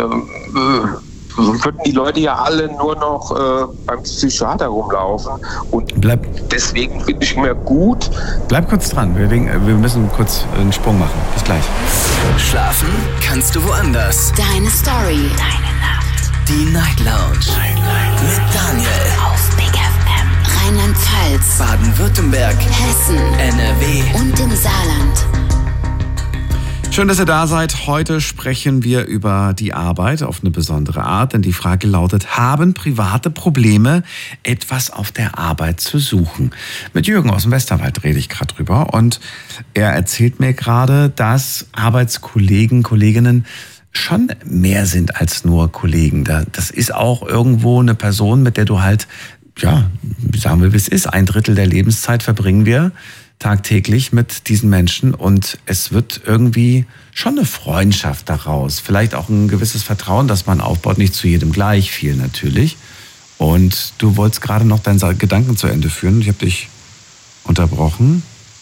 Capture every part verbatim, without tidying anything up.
äh, würden die Leute ja alle nur noch äh, beim Psychiater rumlaufen. Und Bleib, deswegen finde ich immer gut. Bleib kurz dran, wir, wir müssen kurz einen Sprung machen. Bis gleich. Schlafen kannst du woanders. Deine Story. Deine Nacht. Die Night Lounge. Night, Night. Mit Daniel. Auf Big F M. Rheinland-Pfalz. Baden-Württemberg. Hessen. N R W. Und im Saarland. Schön, dass ihr da seid. Heute sprechen wir über die Arbeit auf eine besondere Art, denn die Frage lautet, haben private Probleme etwas auf der Arbeit zu suchen? Mit Jürgen aus dem Westerwald rede ich gerade drüber und er erzählt mir gerade, dass Arbeitskollegen, Kolleginnen schon mehr sind als nur Kollegen. Das ist auch irgendwo eine Person, mit der du halt, ja, sagen wir, wie es ist, ein Drittel der Lebenszeit verbringen wir tagtäglich mit diesen Menschen und es wird irgendwie schon eine Freundschaft daraus. Vielleicht auch ein gewisses Vertrauen, das man aufbaut, nicht zu jedem gleich viel natürlich. Und du wolltest gerade noch deinen Gedanken zu Ende führen. Ich habe dich unterbrochen.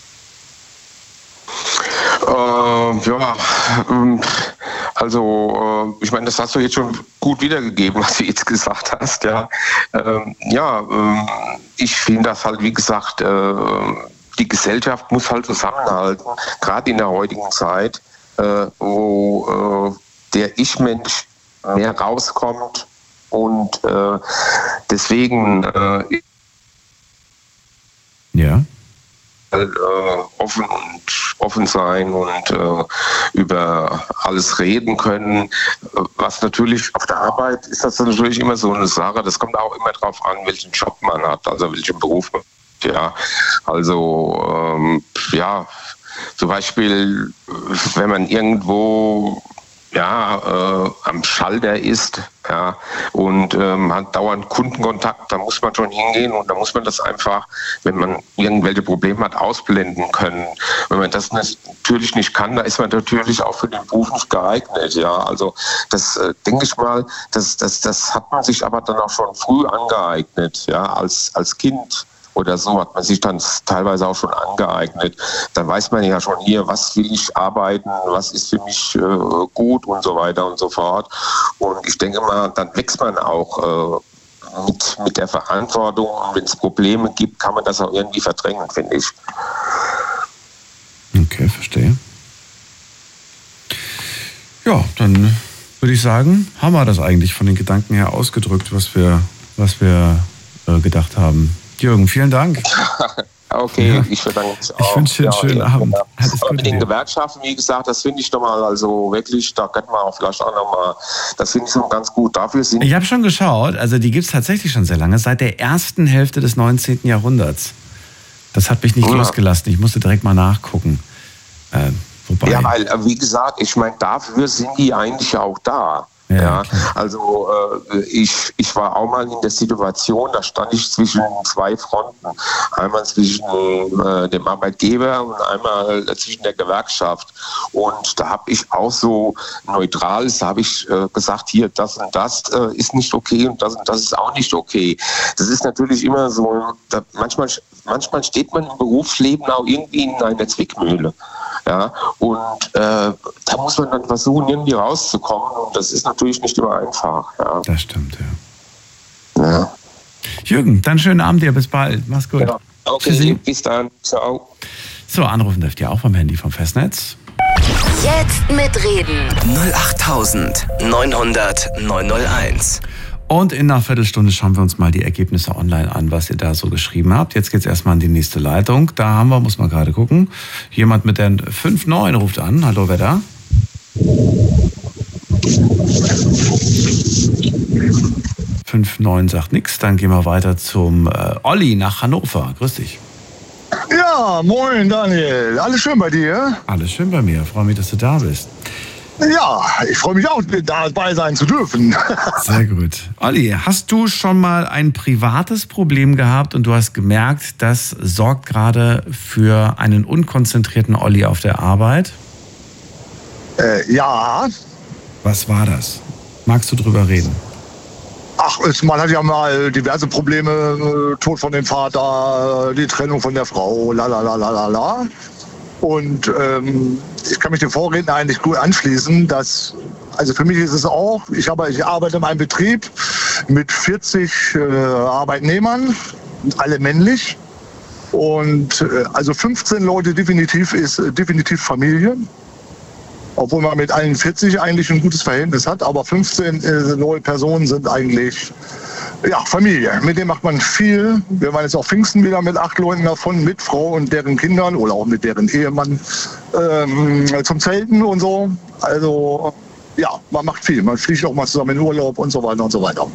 Äh, ja, also ich meine, das hast du jetzt schon gut wiedergegeben, was du jetzt gesagt hast. Ja, ähm, ja ich finde das halt, wie gesagt, äh, die Gesellschaft muss halt zusammenhalten, gerade in der heutigen Zeit, äh, wo äh, der Ich-Mensch mehr rauskommt und äh, deswegen äh, ja. äh, offen und offen sein und äh, über alles reden können. Was natürlich auf der Arbeit ist das natürlich immer so eine Sache. Das kommt auch immer drauf an, welchen Job man hat, also welchen Beruf man hat. Ja, also ähm, ja, zum Beispiel, wenn man irgendwo ja äh, am Schalter ist, ja, und ähm, hat dauernd Kundenkontakt, da muss man schon hingehen und da muss man das einfach, wenn man irgendwelche Probleme hat, ausblenden können. Wenn man das natürlich nicht kann, da ist man natürlich auch für den Beruf nicht geeignet. Ja, also das äh, denke ich mal, das, das, das hat man sich aber dann auch schon früh angeeignet, ja, als als Kind. Oder so hat man sich dann teilweise auch schon angeeignet. Dann weiß man ja schon hier, was will ich arbeiten, was ist für mich äh, gut und so weiter und so fort. Und ich denke mal, dann wächst man auch äh, mit, mit der Verantwortung. Und wenn es Probleme gibt, kann man das auch irgendwie verdrängen, finde ich. Okay, verstehe. Ja, dann würde ich sagen, haben wir das eigentlich von den Gedanken her ausgedrückt, was wir, was wir äh, gedacht haben. Jürgen, vielen Dank. Okay, ja. Ich bedanke mich auch. Ich wünsche dir einen ja, schönen ja, Abend. Ja. Alles Aber Gute mit den dir. Gewerkschaften, wie gesagt, das finde ich doch mal, also wirklich, da könnte man auch vielleicht auch nochmal, das finde ich schon ganz gut. Dafür sind Ich habe schon geschaut, also die gibt es tatsächlich schon sehr lange, seit der ersten Hälfte des neunzehnten Jahrhunderts. Das hat mich nicht ja. losgelassen, ich musste direkt mal nachgucken. Äh, wobei... Ja, weil, wie gesagt, ich meine, dafür sind die eigentlich auch da. Ja, ja, also äh, ich, ich war auch mal in der Situation, da stand ich zwischen zwei Fronten. Einmal zwischen äh, dem Arbeitgeber und einmal zwischen der Gewerkschaft. Und da habe ich auch so neutral, da habe ich äh, gesagt, hier, das und das äh, ist nicht okay und das und das ist auch nicht okay. Das ist natürlich immer so, da, manchmal, manchmal steht man im Berufsleben auch irgendwie in einer Zwickmühle. Ja, und äh, da muss man dann versuchen, irgendwie rauszukommen. Und das ist natürlich nicht immer einfach. Ja. Das stimmt, ja. ja. Jürgen, dann schönen Abend dir. Bis bald. Mach's gut. Ja. Okay, Tschüssi. Bis dann. Ciao. So, anrufen dürft ihr auch vom Handy vom Festnetz. Jetzt mitreden. null acht neun null null neun null eins. Und in einer Viertelstunde schauen wir uns mal die Ergebnisse online an, was ihr da so geschrieben habt. Jetzt geht's erstmal in die nächste Leitung. Da haben wir, muss man gerade gucken, jemand mit der fünf neun ruft an. Hallo, wer da? fünf neun sagt nichts. Dann gehen wir weiter zum äh, Olli nach Hannover. Grüß dich. Ja, moin Daniel. Alles schön bei dir? Alles schön bei mir. Freue mich, dass du da bist. Ja, ich freue mich auch, dabei sein zu dürfen. Sehr gut. Olli, hast du schon mal ein privates Problem gehabt und du hast gemerkt, das sorgt gerade für einen unkonzentrierten Olli auf der Arbeit? Äh, ja. Was war das? Magst du drüber reden? Ach, es, man hat ja mal diverse Probleme, äh, Tod von dem Vater, die Trennung von der Frau, la la la la la la. Und ähm, ich kann mich dem Vorredner eigentlich gut anschließen, dass Also für mich ist es auch, ich, habe, ich arbeite in einem Betrieb mit vierzig äh, Arbeitnehmern, alle männlich. Und äh, also fünfzehn Leute definitiv ist äh, definitiv Familie. Obwohl man mit allen vierzig eigentlich ein gutes Verhältnis hat. Aber fünfzehn äh, neue Personen sind eigentlich ja, Familie. Mit denen macht man viel. Wir waren jetzt auf Pfingsten wieder mit acht Leuten davon, mit Frau und deren Kindern oder auch mit deren Ehemann ähm, zum Zelten und so. Also ja, man macht viel. Man fliegt auch mal zusammen in Urlaub und so weiter und so weiter.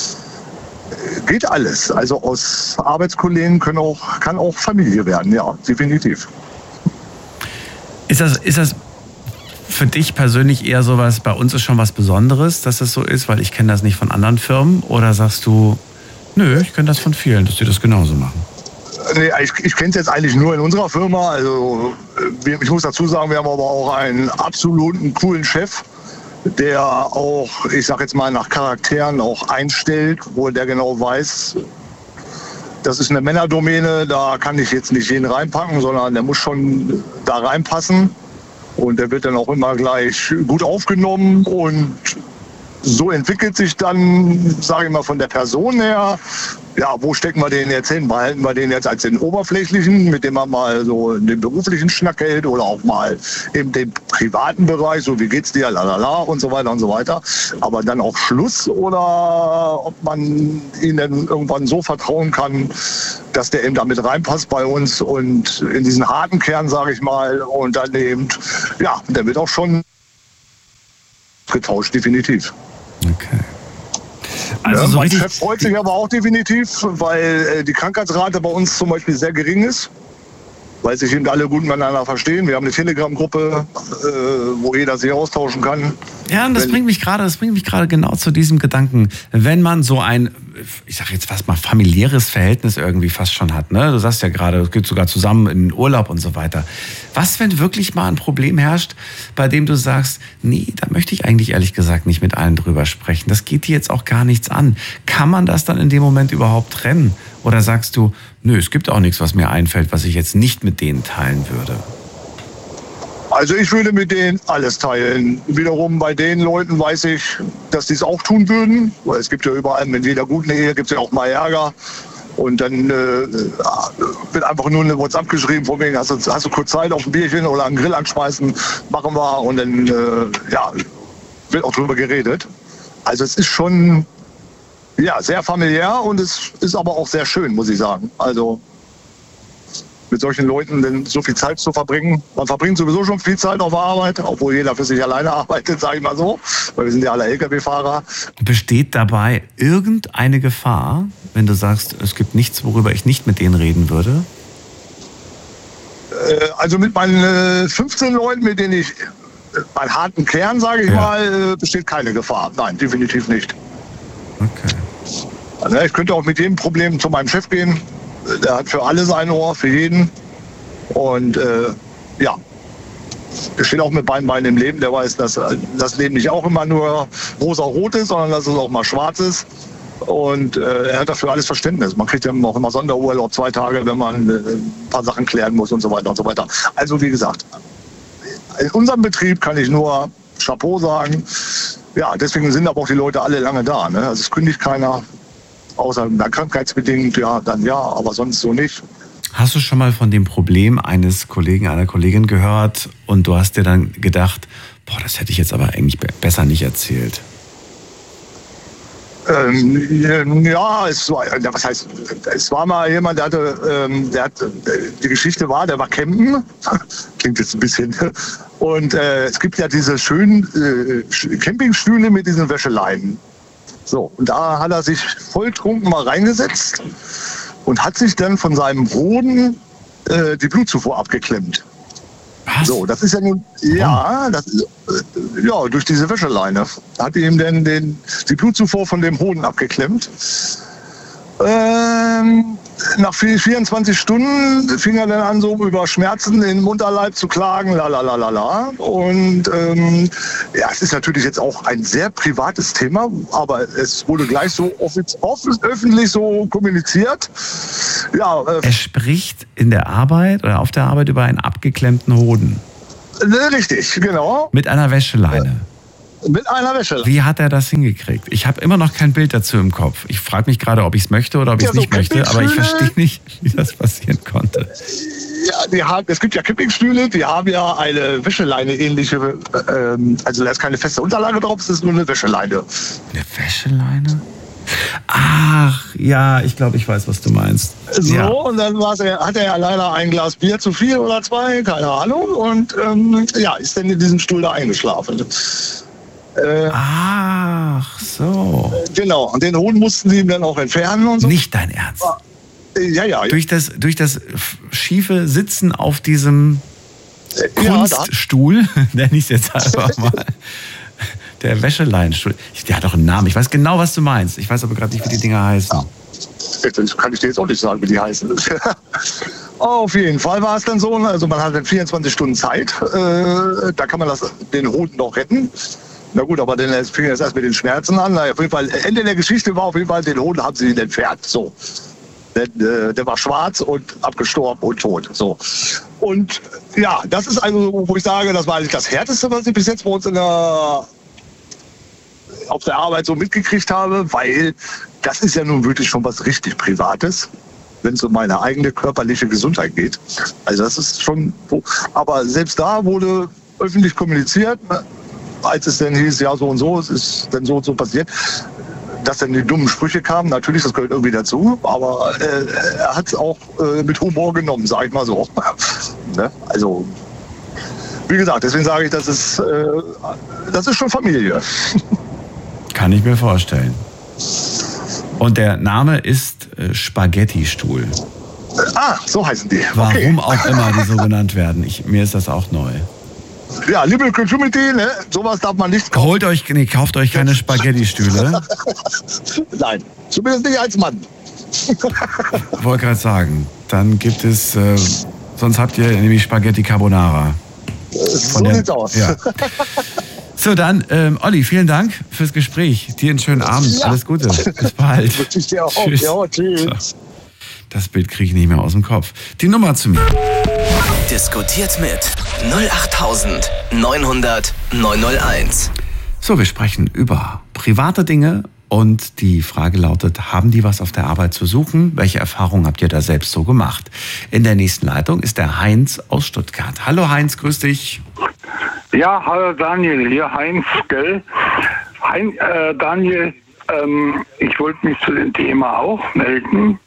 Geht alles. Also aus Arbeitskollegen können auch, kann auch Familie werden, ja, definitiv. Ist das, ist das für dich persönlich eher sowas, bei uns ist schon was Besonderes, dass das so ist, weil ich kenne das nicht von anderen Firmen? Oder sagst du, nö, ich kenne das von vielen, dass die das genauso machen? Nee, ich, ich kenne es jetzt eigentlich nur in unserer Firma. Also ich muss dazu sagen, wir haben aber auch einen absoluten coolen Chef, der auch, ich sag jetzt mal, nach Charakteren auch einstellt, wo der genau weiß, das ist eine Männerdomäne, da kann ich jetzt nicht jeden reinpacken, sondern der muss schon da reinpassen. Und der wird dann auch immer gleich gut aufgenommen und so entwickelt sich dann, sage ich mal, von der Person her, ja, wo stecken wir den jetzt hin? Behalten wir den jetzt als den oberflächlichen, mit dem man mal so den beruflichen Schnack hält oder auch mal in dem privaten Bereich, so wie geht's dir, lalala und so weiter und so weiter. Aber dann auch Schluss oder ob man ihnen dann irgendwann so vertrauen kann, dass der eben damit reinpasst bei uns und in diesen harten Kern, sage ich mal, und dann eben, ja, der wird auch schon getauscht, definitiv. Okay. Also ja, so mein richtig, Chef freut sich aber auch definitiv, weil äh, die Krankheitsrate bei uns zum Beispiel sehr gering ist, weil sich eben alle gut miteinander verstehen. Wir haben eine Telegram-Gruppe, äh, wo jeder sich austauschen kann. Ja, und das Wenn, bringt mich gerade, das bringt mich gerade genau zu diesem Gedanken. Wenn man so ein, ich sag jetzt fast mal familiäres Verhältnis irgendwie fast schon hat, ne? Du sagst ja gerade, es geht sogar zusammen in den Urlaub und so weiter. Was, wenn wirklich mal ein Problem herrscht, bei dem du sagst, nee, da möchte ich eigentlich ehrlich gesagt nicht mit allen drüber sprechen. Das geht dir jetzt auch gar nichts an. Kann man das dann in dem Moment überhaupt trennen? Oder sagst du, nö, es gibt auch nichts, was mir einfällt, was ich jetzt nicht mit denen teilen würde? Also ich würde mit denen alles teilen. Wiederum bei den Leuten weiß ich, dass die es auch tun würden. Weil es gibt ja überall, in jeder guten Ehe gibt es ja auch mal Ärger. Und dann äh, wird einfach nur eine WhatsApp geschrieben, von wegen, hast du, hast du kurz Zeit auf ein Bierchen oder einen Grill anschmeißen, machen wir. Und dann äh, ja, wird auch drüber geredet. Also es ist schon ja, sehr familiär und es ist aber auch sehr schön, muss ich sagen. Also mit solchen Leuten denn so viel Zeit zu verbringen. Man verbringt sowieso schon viel Zeit auf der Arbeit, obwohl jeder für sich alleine arbeitet, sage ich mal so, weil wir sind ja alle L K W-Fahrer. Besteht dabei irgendeine Gefahr, wenn du sagst, es gibt nichts, worüber ich nicht mit denen reden würde? Äh, also mit meinen fünfzehn Leuten, mit denen ich, meinen harten Kern, sage ich ja. mal, besteht keine Gefahr. Nein, definitiv nicht. Okay. Also ich könnte auch mit jedem Problem zu meinem Chef gehen. Der hat für alles ein Ohr, für jeden. Und äh, ja, der steht auch mit beiden Beinen im Leben. Der weiß, dass das Leben nicht auch immer nur rosa-rot ist, sondern dass es auch mal schwarz ist. Und äh, er hat dafür alles Verständnis. Man kriegt ja auch immer Sonderurlaub, zwei Tage, wenn man äh, ein paar Sachen klären muss und so weiter und so weiter. Also wie gesagt, in unserem Betrieb kann ich nur Chapeau sagen. Ja, deswegen sind aber auch die Leute alle lange da. Ne? Also es kündigt keiner. Außer krankheitsbedingt, ja, dann ja, aber sonst so nicht. Hast du schon mal von dem Problem eines Kollegen, einer Kollegin gehört und du hast dir dann gedacht, boah, das hätte ich jetzt aber eigentlich besser nicht erzählt? Ähm, ja, es war, was heißt, es war mal jemand, der hatte, ähm, der hat, die Geschichte war, der war campen, klingt jetzt ein bisschen, und äh, es gibt ja diese schönen äh, Campingstühle mit diesen Wäscheleinen. So, und da hat er sich volltrunken mal reingesetzt und hat sich dann von seinem Boden äh, die Blutzufuhr abgeklemmt. Was? So, das ist ja nun, ja, das ist, äh, ja, durch diese Wäscheleine hat ihm dann den, die Blutzufuhr von dem Hoden abgeklemmt. Ähm, nach vierundzwanzig Stunden fing er dann an, so über Schmerzen im Unterleib zu klagen, lalalala. Und ähm, ja, es ist natürlich jetzt auch ein sehr privates Thema, aber es wurde gleich so offiz- offen, öffentlich so kommuniziert. Ja, äh, er spricht in der Arbeit oder auf der Arbeit über einen abgeklemmten Hoden. Richtig, genau. Mit einer Wäscheleine. Mit einer Wäscheleine. Wie hat er das hingekriegt? Ich habe immer noch kein Bild dazu im Kopf. Ich frage mich gerade, ob ich es möchte oder ob ich es Ja, so nicht möchte, aber ich verstehe nicht, wie das passieren konnte. Ja, die haben, es gibt ja Campingstühle, die haben ja eine Wäscheleine ähnliche, ähm, also da ist keine feste Unterlage drauf, es ist nur eine Wäscheleine. Eine Wäscheleine? Ach, ja, ich glaube, ich weiß, was du meinst. So, Ja. und dann war's, er, hat er ja leider ein Glas Bier zu viel oder zwei, keine Ahnung, und ähm, ja, ist dann in diesem Stuhl da eingeschlafen. Äh, Ach, so. genau, und den Hoden mussten sie ihm dann auch entfernen und so. Nicht dein Ernst. Ja, ja. Durch das, durch das schiefe Sitzen auf diesem ja, Kunststuhl, nenne ich es jetzt einfach mal. Der Wäscheleinstuhl. Der hat doch einen Namen. Ich weiß genau, was du meinst. Ich weiß aber gerade nicht, wie die Dinger heißen. Das kann ich dir jetzt auch nicht sagen, wie die heißen. Auf jeden Fall war es dann so. Also man hat dann vierundzwanzig Stunden Zeit. Äh, da kann man das, den Hoden noch retten. Na gut, aber dann fing das erst mit den Schmerzen an. Na, auf jeden Fall, Ende der Geschichte war auf jeden Fall, den Hoden haben sie ihn entfernt. So. Der, äh, der war schwarz und abgestorben und tot. So. Und ja, das ist also, wo ich sage, das war eigentlich das Härteste, was ich bis jetzt bei uns in der auf der Arbeit so mitgekriegt habe, weil das ist ja nun wirklich schon was richtig Privates, wenn es um meine eigene körperliche Gesundheit geht. Also das ist schon so. Aber selbst da wurde öffentlich kommuniziert, als es dann hieß, ja so und so, es ist dann so und so passiert, dass dann die dummen Sprüche kamen. Natürlich, das gehört irgendwie dazu, aber äh, er hat es auch äh, mit Humor genommen, sag ich mal so. Ne? Also, wie gesagt, deswegen sage ich, das ist, äh, das ist schon Familie. Kann ich mir vorstellen. Und der Name ist äh, Spaghetti-Stuhl. Ah, so heißen die. Warum Okay. auch immer die so genannt werden. Ich, mir ist das auch neu. Ja, liebe Community, ne, sowas darf man nicht kaufen. Holt euch, nee, kauft euch keine Spaghetti-Stühle. Nein, zumindest nicht als Mann. Wollte gerade sagen, dann gibt es, äh, sonst habt ihr nämlich Spaghetti Carbonara. So der- sieht's aus. Ja. So, dann, ähm, Olli, vielen Dank fürs Gespräch. Dir einen schönen Abend. Ja. Alles Gute. Bis bald. Wünsche ich dir auch. Tschüss. Ja, tschüss. So. Das Bild kriege ich nicht mehr aus dem Kopf. Die Nummer zu mir. Diskutiert mit null acht neun null null neun null eins. So, wir sprechen über private Dinge und die Frage lautet, haben die was auf der Arbeit zu suchen? Welche Erfahrungen habt ihr da selbst so gemacht? In der nächsten Leitung ist der Heinz aus Stuttgart. Hallo Heinz, grüß dich. Ja, hallo Daniel, hier Heinz, gell? Hein, äh, Daniel, ähm, ich wollte mich zu dem Thema auch melden.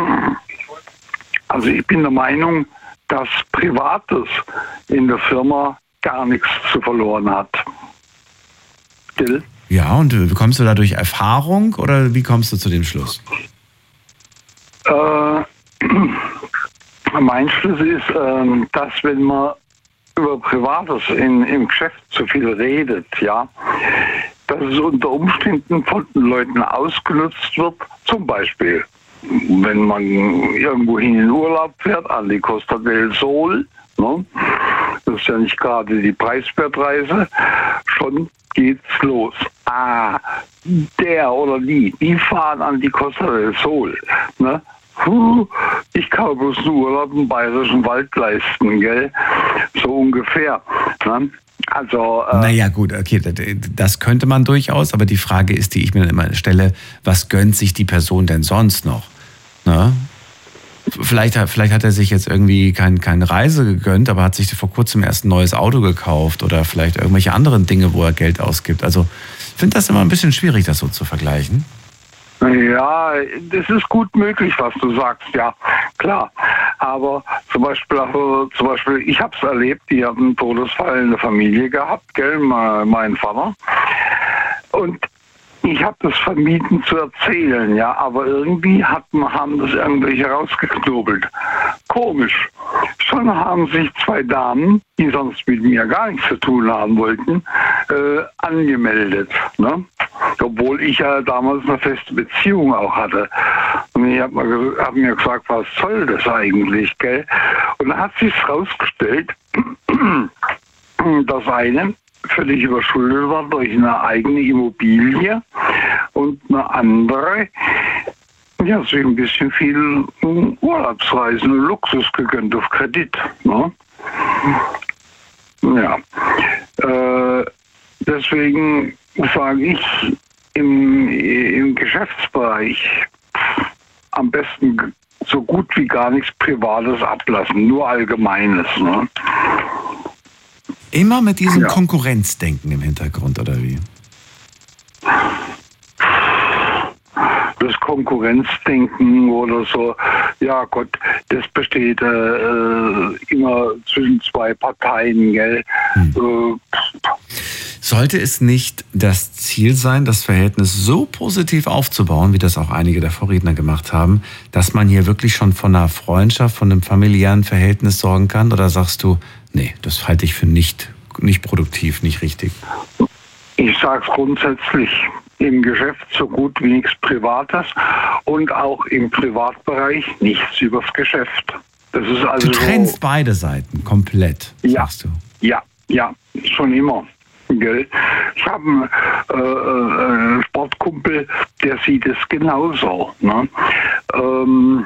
Also ich bin der Meinung, dass Privates in der Firma gar nichts zu verloren hat. Gell? Ja, und äh, kommst du da durch Erfahrung oder wie kommst du zu dem Schluss? Äh, mein Schluss ist, ähm, dass wenn man über Privates in, im Geschäft zu viel redet, ja, dass es unter Umständen von den Leuten ausgenutzt wird, zum Beispiel, wenn man irgendwo hin in Urlaub fährt, an die Costa del Sol, ne? Das ist ja nicht gerade die Preiswertreise, schon geht's los. Ah, der oder die, die fahren an die Costa del Sol, ne? Puh, ich kann bloß einen Urlaub im Bayerischen Wald leisten, gell? So ungefähr. Ne? Also, äh, Naja gut, okay, das könnte man durchaus, aber die Frage ist, die ich mir dann immer stelle, was gönnt sich die Person denn sonst noch? Ne? Vielleicht, vielleicht hat er sich jetzt irgendwie kein, keine Reise gegönnt, aber hat sich vor kurzem erst ein neues Auto gekauft oder vielleicht irgendwelche anderen Dinge, wo er Geld ausgibt. Also ich finde das immer ein bisschen schwierig, das so zu vergleichen. Ja, das ist gut möglich, was du sagst, ja, klar. Aber zum Beispiel, also, zum Beispiel ich habe es erlebt, die haben einen Todesfall in der Familie gehabt, gell, mein Vater. Und ich habe das vermieden zu erzählen, ja, aber irgendwie hat, haben das irgendwelche rausgeknobelt. Komisch. Schon haben sich zwei Damen, die sonst mit mir gar nichts zu tun haben wollten, äh, angemeldet. Ne? Obwohl ich ja damals eine feste Beziehung auch hatte. Und ich habe mir, hab mir gesagt, was soll das eigentlich, gell? Und dann hat sich rausgestellt, das eine völlig überschuldet war durch eine eigene Immobilie und eine andere, ja, sich ein bisschen viel Urlaubsreisen und Luxus gegönnt auf Kredit. Ne? Ja. Äh, deswegen sage ich, im, im Geschäftsbereich am besten so gut wie gar nichts Privates ablassen, nur Allgemeines. Ne? Immer mit diesem Ja. Konkurrenzdenken im Hintergrund, oder wie? Das Konkurrenzdenken oder so, ja Gott, das besteht äh, immer zwischen zwei Parteien, gell? Hm. Äh, Sollte es nicht das Ziel sein, das Verhältnis so positiv aufzubauen, wie das auch einige der Vorredner gemacht haben, dass man hier wirklich schon von einer Freundschaft, von einem familiären Verhältnis sorgen kann? Oder sagst du, nee, das halte ich für nicht, nicht produktiv, nicht richtig? Ich sage es grundsätzlich, im Geschäft so gut wie nichts Privates und auch im Privatbereich nichts übers Geschäft. Das ist also Du trennst so, beide Seiten komplett, Ja. sagst du. ja, ja, schon immer. Gell? Ich habe einen, äh, einen Sportkumpel, der sieht es genauso. Ne? Ähm,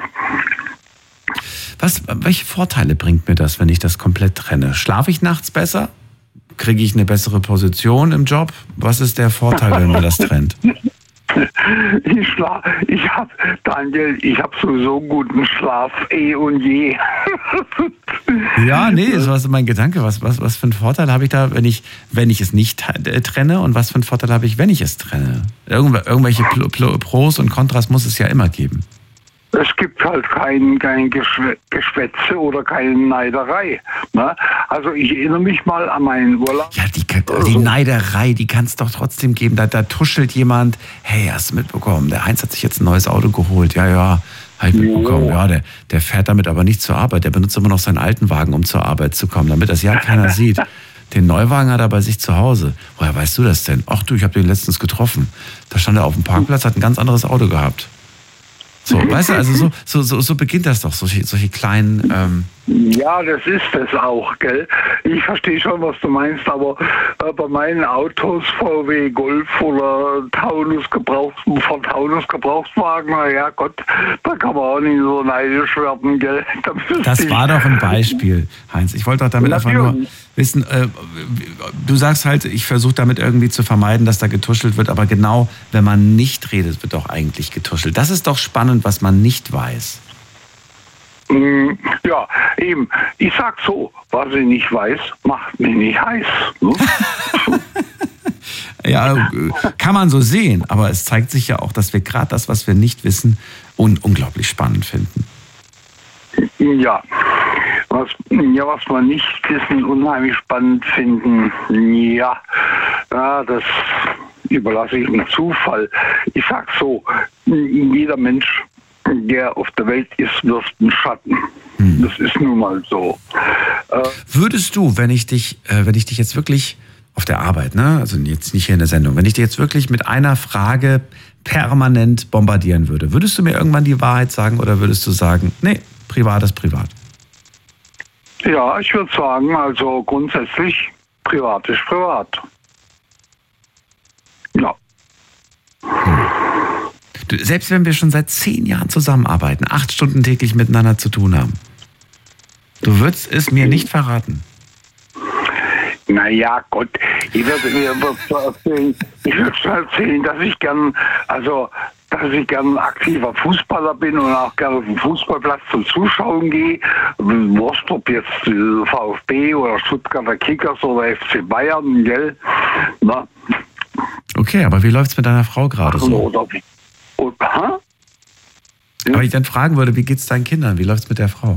Was, welche Vorteile bringt mir das, wenn ich das komplett trenne? Schlafe ich nachts besser? Kriege ich eine bessere Position im Job? Was ist der Vorteil, wenn man das trennt? Ich schlaf, ich hab, Daniel, ich habe sowieso einen guten Schlaf, eh und je. Ja, nee, das war so mein Gedanke. Was, was, was für einen Vorteil habe ich da, wenn ich, wenn ich es nicht äh, trenne? Und was für einen Vorteil habe ich, wenn ich es trenne? Irgendw- irgendwelche Pl- Pl- Pros und Kontras muss es ja immer geben. Es gibt halt kein, kein Geschw- Geschwätze oder keine Neiderei. Ne? Also ich erinnere mich mal an meinen Urlaub. Ja, die, die Neiderei, die kann es doch trotzdem geben. Da, da tuschelt jemand, hey, hast du mitbekommen, der Heinz hat sich jetzt ein neues Auto geholt. Ja, ja, habe ich mitbekommen. Ja, der, der fährt damit aber nicht zur Arbeit. Der benutzt immer noch seinen alten Wagen, um zur Arbeit zu kommen, damit das ja keiner sieht. Den Neuwagen hat er bei sich zu Hause. Woher weißt du das denn? Ach du, ich habe den letztens getroffen. Da stand er auf dem Parkplatz, hat ein ganz anderes Auto gehabt. So, weißt du, also so, so, so, so beginnt das doch, solche, solche kleinen... Ähm Ja, das ist es auch, gell? Ich verstehe schon, was du meinst, aber äh, bei meinen Autos, V W Golf oder Taunus Gebrauchs, von Taunus Gebrauchswagen, na ja Gott, da kann man auch nicht so neidisch werden, gell? Da müsste Das ich- war doch ein Beispiel, Heinz. Ich wollte doch damit einfach nur Natürlich. wissen, äh, du sagst halt, ich versuche damit irgendwie zu vermeiden, dass da getuschelt wird, aber genau, wenn man nicht redet, wird doch eigentlich getuschelt. Das ist doch spannend, was man nicht weiß. Mm, Ja, eben. Ich sag so, was ich nicht weiß, macht mich nicht heiß. Ne? Ja, äh, kann man so sehen, aber es zeigt sich ja auch, dass wir gerade das, was wir nicht wissen, un unglaublich spannend finden. Ja. Was, ja, was wir nicht wissen, unheimlich spannend finden, ja, ja, das überlasse ich dem Zufall. Ich sag so, jeder Mensch, der auf der Welt ist, wirft einen Schatten. Hm. Das ist nun mal so. Äh, Würdest du, wenn ich dich, äh, wenn ich dich jetzt wirklich auf der Arbeit, ne, also jetzt nicht hier in der Sendung, wenn ich dich jetzt wirklich mit einer Frage permanent bombardieren würde, würdest du mir irgendwann die Wahrheit sagen oder würdest du sagen, nee, privat ist privat? ja, ich würde sagen, also grundsätzlich, privat ist privat. Ja. Du, selbst wenn wir schon seit zehn Jahren zusammenarbeiten, acht Stunden täglich miteinander zu tun haben, du würdest es mir nicht verraten. Naja, Gott, ich würde mir erzählen, ich würde schon erzählen, dass ich gern, also, dass ich gern aktiver Fußballer bin und auch gerne auf den Fußballplatz zum Zuschauen gehe. Wurscht, ob jetzt äh, VfB oder Stuttgarter Kickers oder F C Bayern, gell? Na, Okay, aber wie läuft's mit deiner Frau gerade so? oder wie? Und, hä? Aber ich dann fragen würde, wie geht's deinen Kindern? Wie läuft's mit der Frau?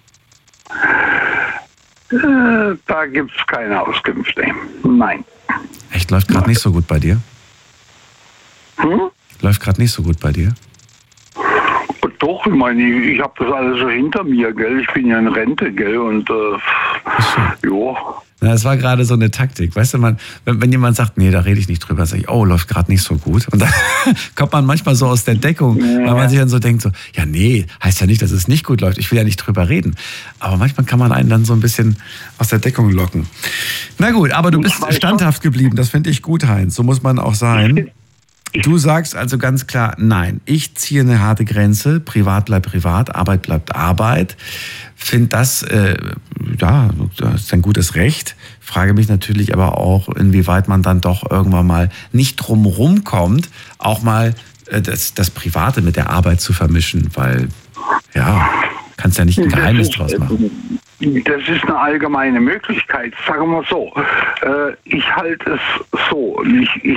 Äh, da gibt's keine Auskünfte. Nein. Echt, läuft gerade nicht so gut bei dir? Hm? Läuft gerade nicht so gut bei dir? Und doch, ich meine, ich, ich habe das alles so hinter mir, gell? Ich bin ja in Rente, gell? Und, äh, jo. Na, es war gerade so eine Taktik. Weißt du, man, wenn, wenn jemand sagt, nee, da rede ich nicht drüber, sage ich, oh, läuft gerade nicht so gut. Und dann kommt man manchmal so aus der Deckung, Ja. weil man sich dann so denkt, so, ja, nee, heißt ja nicht, dass es nicht gut läuft. Ich will ja nicht drüber reden. Aber manchmal kann man einen dann so ein bisschen aus der Deckung locken. Na gut, aber du Ich bist weiß standhaft geblieben. Das finde ich gut, Heinz. So muss man auch sein. Du sagst also ganz klar, nein, ich ziehe eine harte Grenze, privat bleibt privat, Arbeit bleibt Arbeit. Finde das, äh, ja, das ist ein gutes Recht. Frage mich natürlich aber auch, inwieweit man dann doch irgendwann mal nicht drumherum kommt, auch mal äh, das, das Private mit der Arbeit zu vermischen, weil, ja, kannst ja nicht ein Geheimnis ist, draus machen. Das ist eine allgemeine Möglichkeit, sagen wir so. Äh, ich halte es so. Ich, ich,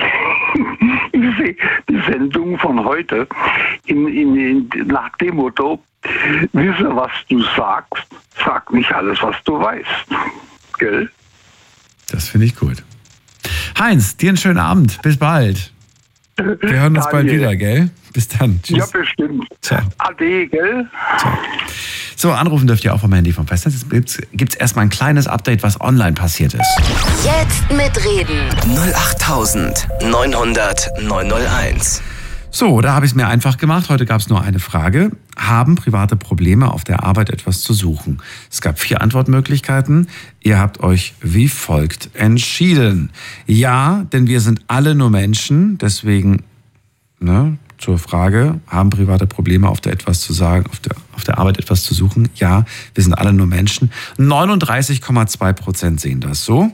ich sehe die Sendung von heute in, in, in, nach dem Motto, wisse, was du sagst, sag nicht alles, was du weißt. Gell? Das finde ich gut. Heinz, dir einen schönen Abend. Bis bald. Wir hören uns bald wieder, gell? Bis dann. Tschüss. Ja, bestimmt. Ciao. Ade, gell? Ciao. So, anrufen dürft ihr auch vom Handy vom Festnetz. Jetzt gibt es erstmal ein kleines Update, was online passiert ist. Jetzt mitreden. null acht neun null null neun null eins. So, da habe ich es mir einfach gemacht. Heute gab es nur eine Frage. Haben private Probleme auf der Arbeit etwas zu suchen? Es gab vier Antwortmöglichkeiten. Ihr habt euch wie folgt entschieden. Ja, denn wir sind alle nur Menschen. Deswegen, ne, zur Frage, haben private Probleme auf der etwas zu sagen, auf der, auf der Arbeit etwas zu suchen? Ja, wir sind alle nur Menschen. neununddreißig Komma zwei Prozent sehen das so.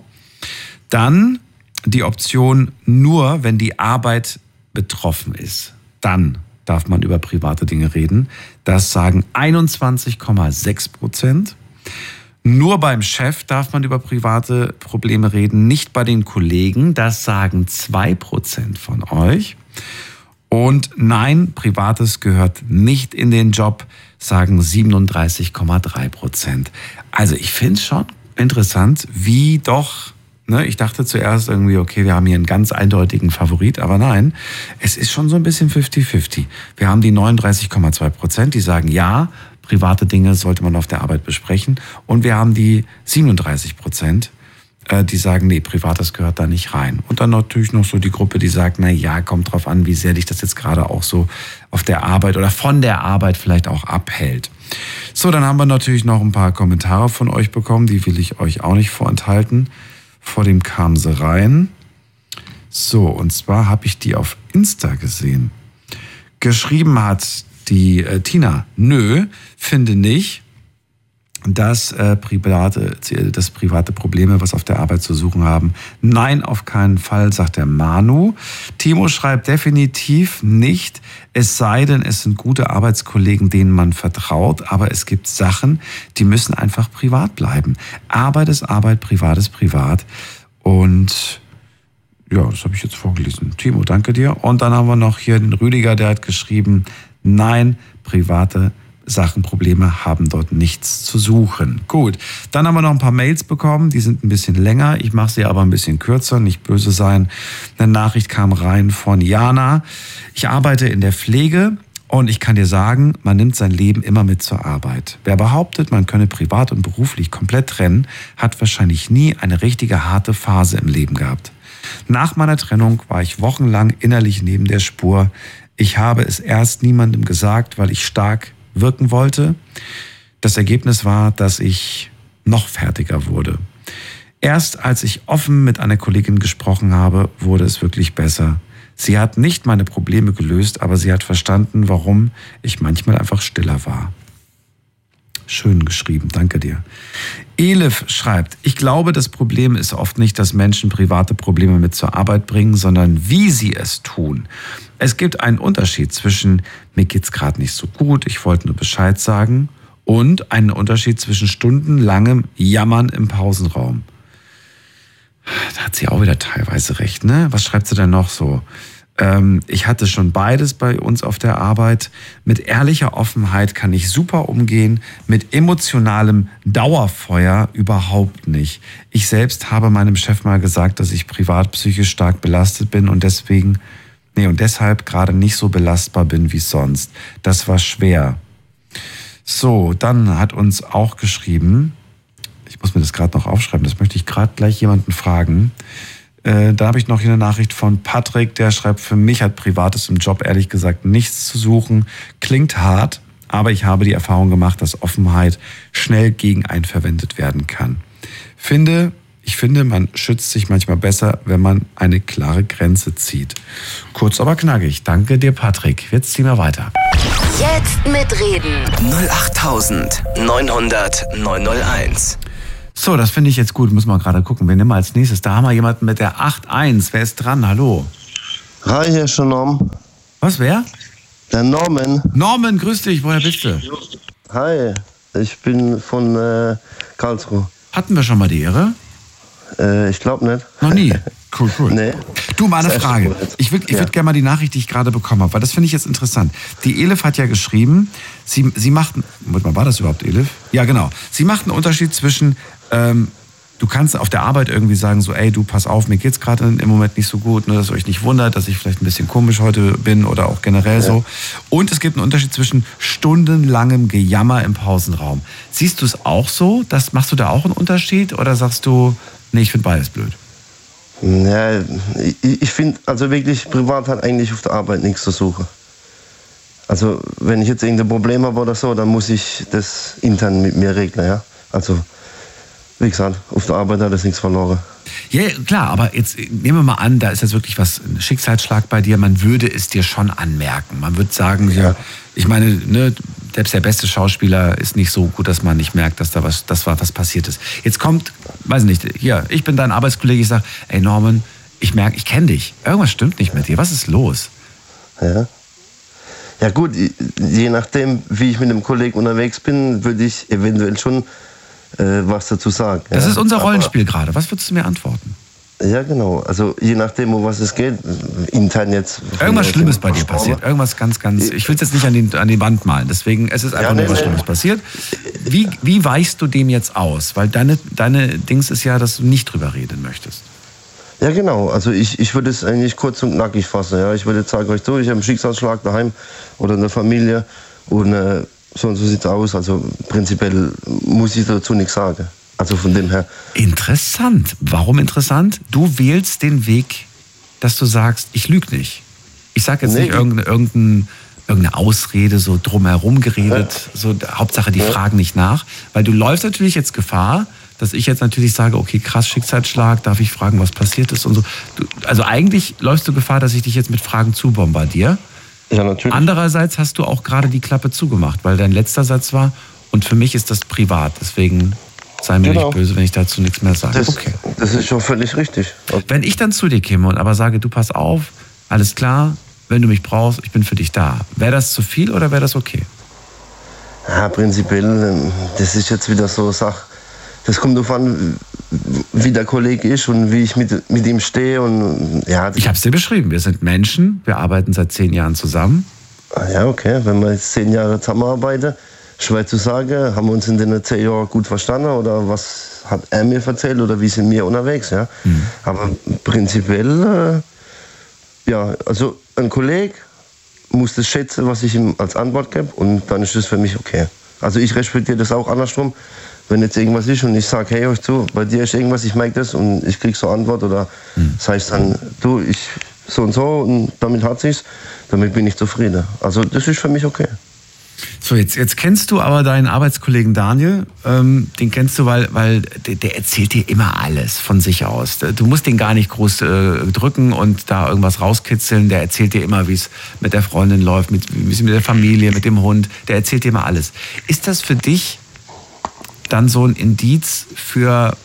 Dann die Option nur, wenn die Arbeit betroffen ist. Dann darf man über private Dinge reden. Das sagen einundzwanzig Komma sechs Prozent. Nur beim Chef darf man über private Probleme reden, nicht bei den Kollegen. Das sagen zwei Prozent von euch. Und nein, Privates gehört nicht in den Job, sagen siebenunddreißig Komma drei Prozent. Also ich finde es schon interessant, wie doch, ne, ich dachte zuerst irgendwie, okay, wir haben hier einen ganz eindeutigen Favorit, aber nein, es ist schon so ein bisschen fünfzig fünfzig. Wir haben die neununddreißig Komma zwei Prozent, die sagen, ja, private Dinge sollte man auf der Arbeit besprechen. Und wir haben die siebenunddreißig Prozent, die sagen, nee, Privates gehört da nicht rein. Und dann natürlich noch so die Gruppe, die sagt, na ja, kommt drauf an, wie sehr dich das jetzt gerade auch so auf der Arbeit oder von der Arbeit vielleicht auch abhält. So, dann haben wir natürlich noch ein paar Kommentare von euch bekommen, die will ich euch auch nicht vorenthalten. Vor dem kamen sie rein. So, und zwar habe ich die auf Insta gesehen. Geschrieben hat die äh, Tina, nö, finde nicht, dass äh, private, das private Probleme, was auf der Arbeit zu suchen haben. Nein, auf keinen Fall, sagt der Manu. Timo schreibt definitiv nicht, es sei denn, es sind gute Arbeitskollegen, denen man vertraut, aber es gibt Sachen, die müssen einfach privat bleiben. Arbeit ist Arbeit, Privat ist Privat. Und ja, das habe ich jetzt vorgelesen. Timo, danke dir. Und dann haben wir noch hier den Rüdiger, der hat geschrieben, nein, private Sachen, Probleme haben dort nichts zu suchen. Gut, dann haben wir noch ein paar Mails bekommen, die sind ein bisschen länger. Ich mache sie aber ein bisschen kürzer, nicht böse sein. Eine Nachricht kam rein von Jana. Ich arbeite in der Pflege und ich kann dir sagen, man nimmt sein Leben immer mit zur Arbeit. Wer behauptet, man könne privat und beruflich komplett trennen, hat wahrscheinlich nie eine richtige harte Phase im Leben gehabt. Nach meiner Trennung war ich wochenlang innerlich neben der Spur. Ich habe es erst niemandem gesagt, weil ich stark wirken wollte. Das Ergebnis war, dass ich noch fertiger wurde. Erst als ich offen mit einer Kollegin gesprochen habe, wurde es wirklich besser. Sie hat nicht meine Probleme gelöst, aber sie hat verstanden, warum ich manchmal einfach stiller war. Schön geschrieben, danke dir. Elif schreibt, ich glaube, das Problem ist oft nicht, dass Menschen private Probleme mit zur Arbeit bringen, sondern wie sie es tun. Es gibt einen Unterschied zwischen, mir geht's gerade nicht so gut, ich wollte nur Bescheid sagen, und einen Unterschied zwischen stundenlangem Jammern im Pausenraum. Da hat sie auch wieder teilweise recht, ne? Was schreibt sie denn noch so? Ähm, ich hatte schon beides bei uns auf der Arbeit. Mit ehrlicher Offenheit kann ich super umgehen, mit emotionalem Dauerfeuer überhaupt nicht. Ich selbst habe meinem Chef mal gesagt, dass ich privat psychisch stark belastet bin und deswegen, nee, und deshalb gerade nicht so belastbar bin wie sonst. Das war schwer. So, dann hat uns auch geschrieben, ich muss mir das gerade noch aufschreiben, das möchte ich gerade gleich jemanden fragen. Äh, da habe ich noch hier eine Nachricht von Patrick, der schreibt, für mich hat Privates im Job ehrlich gesagt nichts zu suchen. Klingt hart, aber ich habe die Erfahrung gemacht, dass Offenheit schnell gegen einen verwendet werden kann. Finde, Ich finde, man schützt sich manchmal besser, wenn man eine klare Grenze zieht. Kurz, aber knackig. Danke dir, Patrick. Jetzt ziehen wir weiter. Jetzt mitreden. null acht neunhundert neunhunderteins. So, das finde ich jetzt gut. Müssen wir gerade gucken. Wen nehmen wir als nächstes? Da haben wir jemanden mit der acht eins. Wer ist dran? Hallo. Hi, hier ist schon Norm. Was, wer? Der Norman. Norman, grüß dich. Woher bist du? Hi, ich bin von äh, Karlsruhe. Hatten wir schon mal die Ehre? Äh, ich glaube nicht. Noch nie. Cool, cool. Nee. Du, mal eine Das ist Frage. echt cool. Ich würde ich Ja. würd gerne mal die Nachricht, die ich gerade bekommen habe, weil das finde ich jetzt interessant. Die Elif hat ja geschrieben, sie, sie macht, warte mal, war das überhaupt Elif? Ja, genau. Sie macht einen Unterschied zwischen, ähm, du kannst auf der Arbeit irgendwie sagen, so, ey, du, pass auf, mir geht's gerade im Moment nicht so gut, nur dass ihr euch nicht wundert, dass ich vielleicht ein bisschen komisch heute bin oder auch generell ja. so. Und es gibt einen Unterschied zwischen stundenlangem Gejammer im Pausenraum. Siehst du es auch so? Das, machst du da auch einen Unterschied oder sagst du, nee, ich finde beides blöd? Ja, ich, ich finde, also wirklich, privat hat eigentlich auf der Arbeit nichts zu suchen. Also, wenn ich jetzt irgendein Problem habe oder so, dann muss ich das intern mit mir regeln, ja. Also, wie gesagt, auf der Arbeit hat das nichts verloren. Ja, klar, aber jetzt nehmen wir mal an, da ist jetzt wirklich was, ein Schicksalsschlag bei dir, man würde es dir schon anmerken. Man würde sagen, ja, ja ich meine, ne, selbst der beste Schauspieler ist nicht so gut, dass man nicht merkt, dass da was, das war, was passiert ist. Jetzt kommt, weiß nicht, hier, ich bin dein Arbeitskollege, ich sage, ey Norman, ich merke, ich kenne dich. Irgendwas stimmt nicht mit dir, was ist los? Ja. Ja gut, je nachdem, wie ich mit einem Kollegen unterwegs bin, würde ich eventuell schon äh, was dazu sagen. Das ja. ist unser Rollenspiel gerade. Was würdest du mir antworten? Ja, genau. Also je nachdem, um was es geht, intern jetzt... Irgendwas Schlimmes bei dir passiert. Irgendwas ganz, ganz... Ich will es jetzt nicht an, den, an die Wand malen. Deswegen, es ist einfach ja, nee, nur was nee. Schlimmes passiert. Wie, wie weichst du dem jetzt aus? Weil deine, deine Dings ist ja, dass du nicht drüber reden möchtest. Ja, genau. Also ich, ich würde es eigentlich kurz und knackig fassen. Ja. Ich würde jetzt sagen, euch so, ich habe einen Schicksalsschlag daheim oder in der Familie und äh, so und so sieht es aus. Also prinzipiell muss ich dazu nichts sagen. Also von dem her. Interessant. Warum interessant? Du wählst den Weg, dass du sagst, ich lüge nicht. Ich sage jetzt nee. nicht irgendeine, irgendeine, irgendeine Ausrede, so drumherum geredet, ja. so Hauptsache die ja. fragen nicht nach. Weil du läufst natürlich jetzt Gefahr, dass ich jetzt natürlich sage, okay, krass, Schicksalsschlag, darf ich fragen, was passiert ist und so. Du, also eigentlich läufst du Gefahr, dass ich dich jetzt mit Fragen zubombardiere. Ja, natürlich. Andererseits hast du auch gerade die Klappe zugemacht, weil dein letzter Satz war, und für mich ist das privat, deswegen... Sei mir genau. nicht böse, wenn ich dazu nichts mehr sage. Das, okay. das ist schon völlig richtig. Wenn ich dann zu dir käme und aber sage, du pass auf, alles klar, wenn du mich brauchst, ich bin für dich da. Wäre das zu viel oder wäre das okay? Ja, prinzipiell, das ist jetzt wieder so eine Sache. Das kommt darauf an, wie der Kollege ist und wie ich mit, mit ihm stehe. Und, ja, ich habe es dir beschrieben, wir sind Menschen, wir arbeiten seit zehn Jahren zusammen. Ja, okay, wenn wir jetzt zehn Jahre zusammenarbeiten, schwer zu sagen, haben wir uns in den zehn Jahren gut verstanden oder was hat er mir erzählt oder wie sind wir unterwegs, ja. Mhm. Aber prinzipiell, äh, ja, also ein Kollege muss das schätzen, was ich ihm als Antwort gebe und dann ist das für mich okay. Also ich respektiere das auch andersrum, wenn jetzt irgendwas ist und ich sage, hey, euch zu, bei dir ist irgendwas, ich merke das und ich kriege so eine Antwort oder mhm. sage ich dann, du, ich so und so und damit hat sich's, damit bin ich zufrieden. Also das ist für mich okay. So, jetzt, jetzt kennst du aber deinen Arbeitskollegen Daniel. Ähm, den kennst du, weil, weil der, der erzählt dir immer alles von sich aus. Du musst den gar nicht groß äh, drücken und da irgendwas rauskitzeln. Der erzählt dir immer, wie es mit der Freundin läuft, mit, wie es mit der Familie, mit dem Hund. Der erzählt dir immer alles. Ist das für dich dann so ein Indiz für...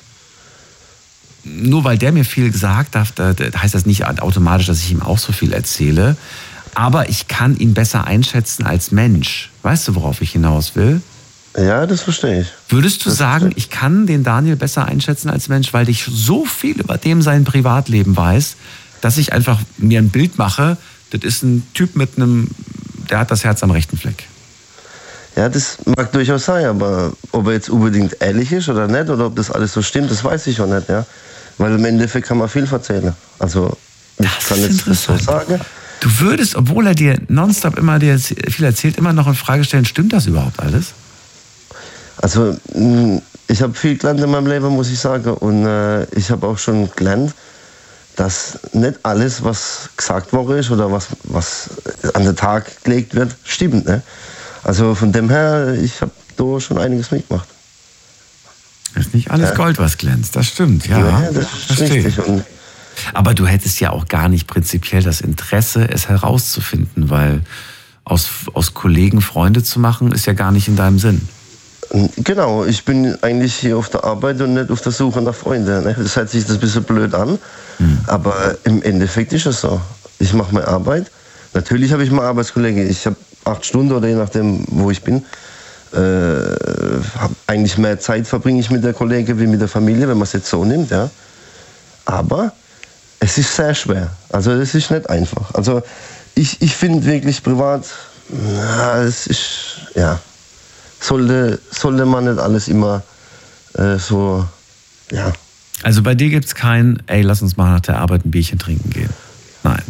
Nur weil der mir viel gesagt hat, heißt das nicht automatisch, dass ich ihm auch so viel erzähle. Aber ich kann ihn besser einschätzen als Mensch. Weißt du, worauf ich hinaus will? Ja, das verstehe ich. Würdest du das sagen, ich kann den Daniel besser einschätzen als Mensch, weil ich so viel über dem sein Privatleben weiß, dass ich einfach mir ein Bild mache, das ist ein Typ mit einem, der hat das Herz am rechten Fleck. Ja, das mag durchaus sein, aber ob er jetzt unbedingt ehrlich ist oder nicht, oder ob das alles so stimmt, das weiß ich auch nicht, ja. Weil im Endeffekt kann man viel erzählen. Also, ich das kann jetzt das so sagen. Du würdest, obwohl er dir nonstop immer dir viel erzählt, immer noch in Frage stellen, stimmt das überhaupt alles? Also, ich habe viel gelernt in meinem Leben, muss ich sagen. Und äh, ich habe auch schon gelernt, dass nicht alles, was gesagt worden ist oder was, was an den Tag gelegt wird, stimmt. Ne? Also von dem her, ich habe da schon einiges mitgemacht. Ist nicht alles ja. Gold, was glänzt. Das stimmt, ja. Ja, das ist Verstehe. richtig. Und Aber du hättest ja auch gar nicht prinzipiell das Interesse, es herauszufinden, weil aus, aus Kollegen Freunde zu machen, ist ja gar nicht in deinem Sinn. Genau, ich bin eigentlich hier auf der Arbeit und nicht auf der Suche nach Freunden. Ne? Das hört sich das ein bisschen blöd an, hm. aber im Endeffekt ist es so. Ich mache meine Arbeit. Natürlich habe ich mal Arbeitskollegen. Ich habe acht Stunden oder je nachdem, wo ich bin. Äh, hab eigentlich mehr Zeit verbringe ich mit der Kollege wie mit der Familie, wenn man es jetzt so nimmt. Ja. Aber es ist sehr schwer. Also es ist nicht einfach. Also ich, ich finde wirklich privat, na, es ist, ja, sollte, sollte man nicht alles immer äh, so, ja. Also bei dir gibt es kein, ey, lass uns mal nach der Arbeit ein Bierchen trinken gehen. Nein.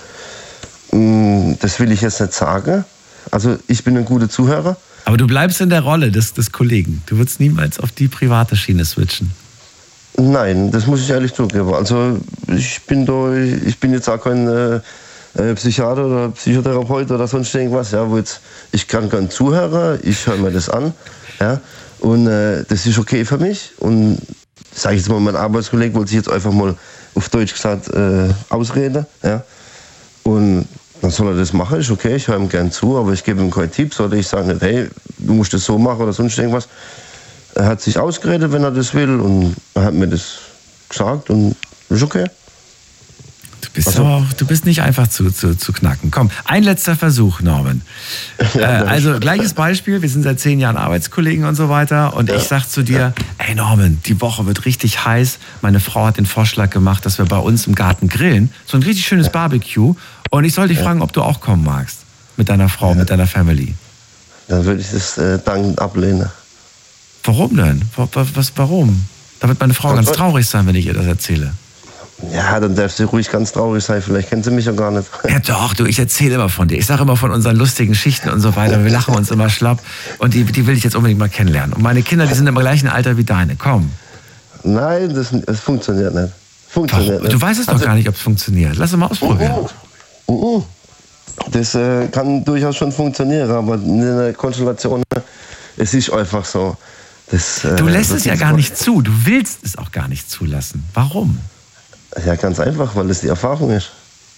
Das will ich jetzt nicht sagen. Also ich bin ein guter Zuhörer. Aber du bleibst in der Rolle des, des Kollegen. Du würdest niemals auf die private Schiene switchen. Nein, das muss ich ehrlich zugeben. Also ich bin da, ich bin jetzt auch kein äh, Psychiater oder Psychotherapeut oder sonst irgendwas. Ja, wo jetzt, ich kann kein Zuhörer, ich höre mir das an. Ja, und äh, das ist okay für mich. Und sage ich jetzt mal, mein Arbeitskollege wollte sich jetzt einfach mal auf Deutsch gesagt äh, ausreden. Ja, und dann soll er das machen, ist okay, ich höre ihm gern zu, aber ich gebe ihm keine Tipps oder ich sage nicht, hey, du musst das so machen oder sonst irgendwas. Er hat sich ausgeredet, wenn er das will, und er hat mir das gesagt und ist okay. Du bist also, aber auch, du bist nicht einfach zu, zu, zu knacken. Komm, ein letzter Versuch, Norman. Ja, äh, also gleiches Beispiel, wir sind seit zehn Jahren Arbeitskollegen und so weiter, und ja. ich sag zu dir, ja. Ey Norman, die Woche wird richtig heiß. Meine Frau hat den Vorschlag gemacht, dass wir bei uns im Garten grillen, so ein richtig schönes ja. Barbecue. Und ich soll dich ja. fragen, ob du auch kommen magst. Mit deiner Frau, ja. mit deiner Family. Dann würde ich das äh, dankend ablehnen. Warum denn? Was, warum? Da wird meine Frau und ganz was? traurig sein, wenn ich ihr das erzähle. Ja, dann darf sie ruhig ganz traurig sein. Vielleicht kennt sie mich ja gar nicht. Ja doch, du, ich erzähle immer von dir. Ich sage immer von unseren lustigen Schichten und so weiter. Wir lachen uns immer schlapp. Und die, die will ich jetzt unbedingt mal kennenlernen. Und meine Kinder, die sind im gleichen Alter wie deine. Komm. Nein, das, das funktioniert nicht. Funktioniert doch, nicht. Du weißt es also, doch gar nicht, ob es funktioniert. Lass es mal ausprobieren. Uh, uh, uh. Das äh, kann durchaus schon funktionieren, aber in der Konstellation, es ist einfach so. Das, äh, du lässt es ja gar nicht zu. Du willst es auch gar nicht zulassen. Warum? Ja, ganz einfach, weil es die Erfahrung ist.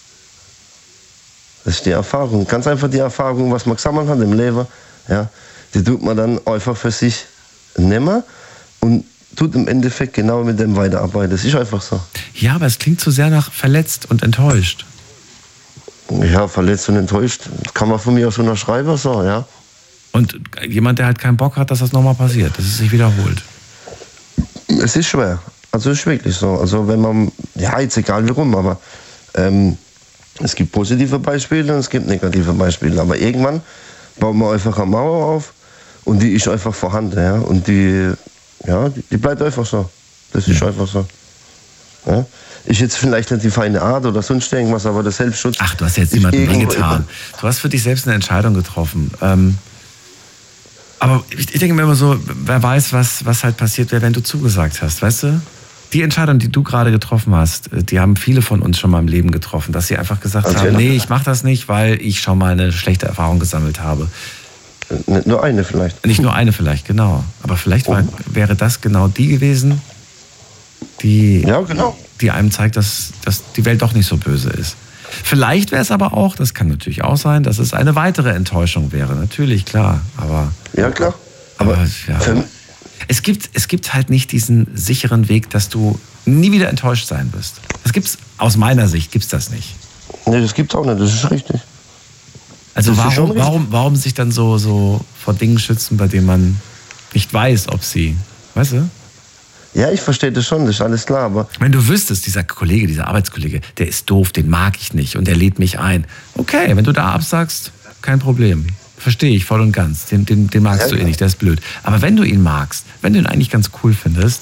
Das ist die Erfahrung. Ganz einfach die Erfahrung, was man gesammelt hat im Leben. Ja, die tut man dann einfach für sich nehmen und tut im Endeffekt genau mit dem weiterarbeiten. Das ist einfach so. Ja, aber es klingt zu sehr nach verletzt und enttäuscht. Ja, verletzt und enttäuscht. Das kann man von mir auch schon schreiben, so, ja. Und jemand, der halt keinen Bock hat, dass das nochmal passiert, dass es sich wiederholt. Es ist schwer. Also es ist wirklich so. Also wenn man, ja, jetzt egal wie rum, aber ähm, es gibt positive Beispiele und es gibt negative Beispiele. Aber irgendwann baut man einfach eine Mauer auf und die ist einfach vorhanden, ja. Und die, ja, die, die bleibt einfach so. Das ist ja. einfach so. Ja? Ist jetzt vielleicht nicht die feine Art oder sonst irgendwas, aber der Selbstschutz. Ach, du hast jetzt jemandem wehgetan. Du hast für dich selbst eine Entscheidung getroffen. Ähm, aber ich, ich denke mir immer so, wer weiß, was, was halt passiert wäre, wenn du zugesagt hast, weißt du? Die Entscheidung, die du gerade getroffen hast, die haben viele von uns schon mal im Leben getroffen, dass sie einfach gesagt also, haben, nee, ich mache das nicht, weil ich schon mal eine schlechte Erfahrung gesammelt habe. Nicht nur eine vielleicht. Nicht nur eine vielleicht, genau. Aber vielleicht war, wäre das genau die gewesen, die, ja, genau. die einem zeigt, dass, dass die Welt doch nicht so böse ist. Vielleicht wäre es aber auch, das kann natürlich auch sein, dass es eine weitere Enttäuschung wäre. Natürlich, klar. Aber, ja, klar. Aber, aber ja. Es gibt, es gibt halt nicht diesen sicheren Weg, dass du nie wieder enttäuscht sein wirst. Das gibt's, aus meiner Sicht gibt's das nicht. Nee, das gibt's auch nicht, das ist richtig. Also das warum, warum, warum sich dann so, so vor Dingen schützen, bei denen man nicht weiß, ob sie, weißt du? Ja, ich verstehe das schon, das ist alles klar, aber... Wenn du wüsstest, dieser Kollege, dieser Arbeitskollege, der ist doof, den mag ich nicht und der lädt mich ein. Okay, wenn du da absagst, kein Problem. Verstehe ich voll und ganz. Den, den, den magst ja, du eh nicht, der ist blöd. Aber wenn du ihn magst, wenn du ihn eigentlich ganz cool findest...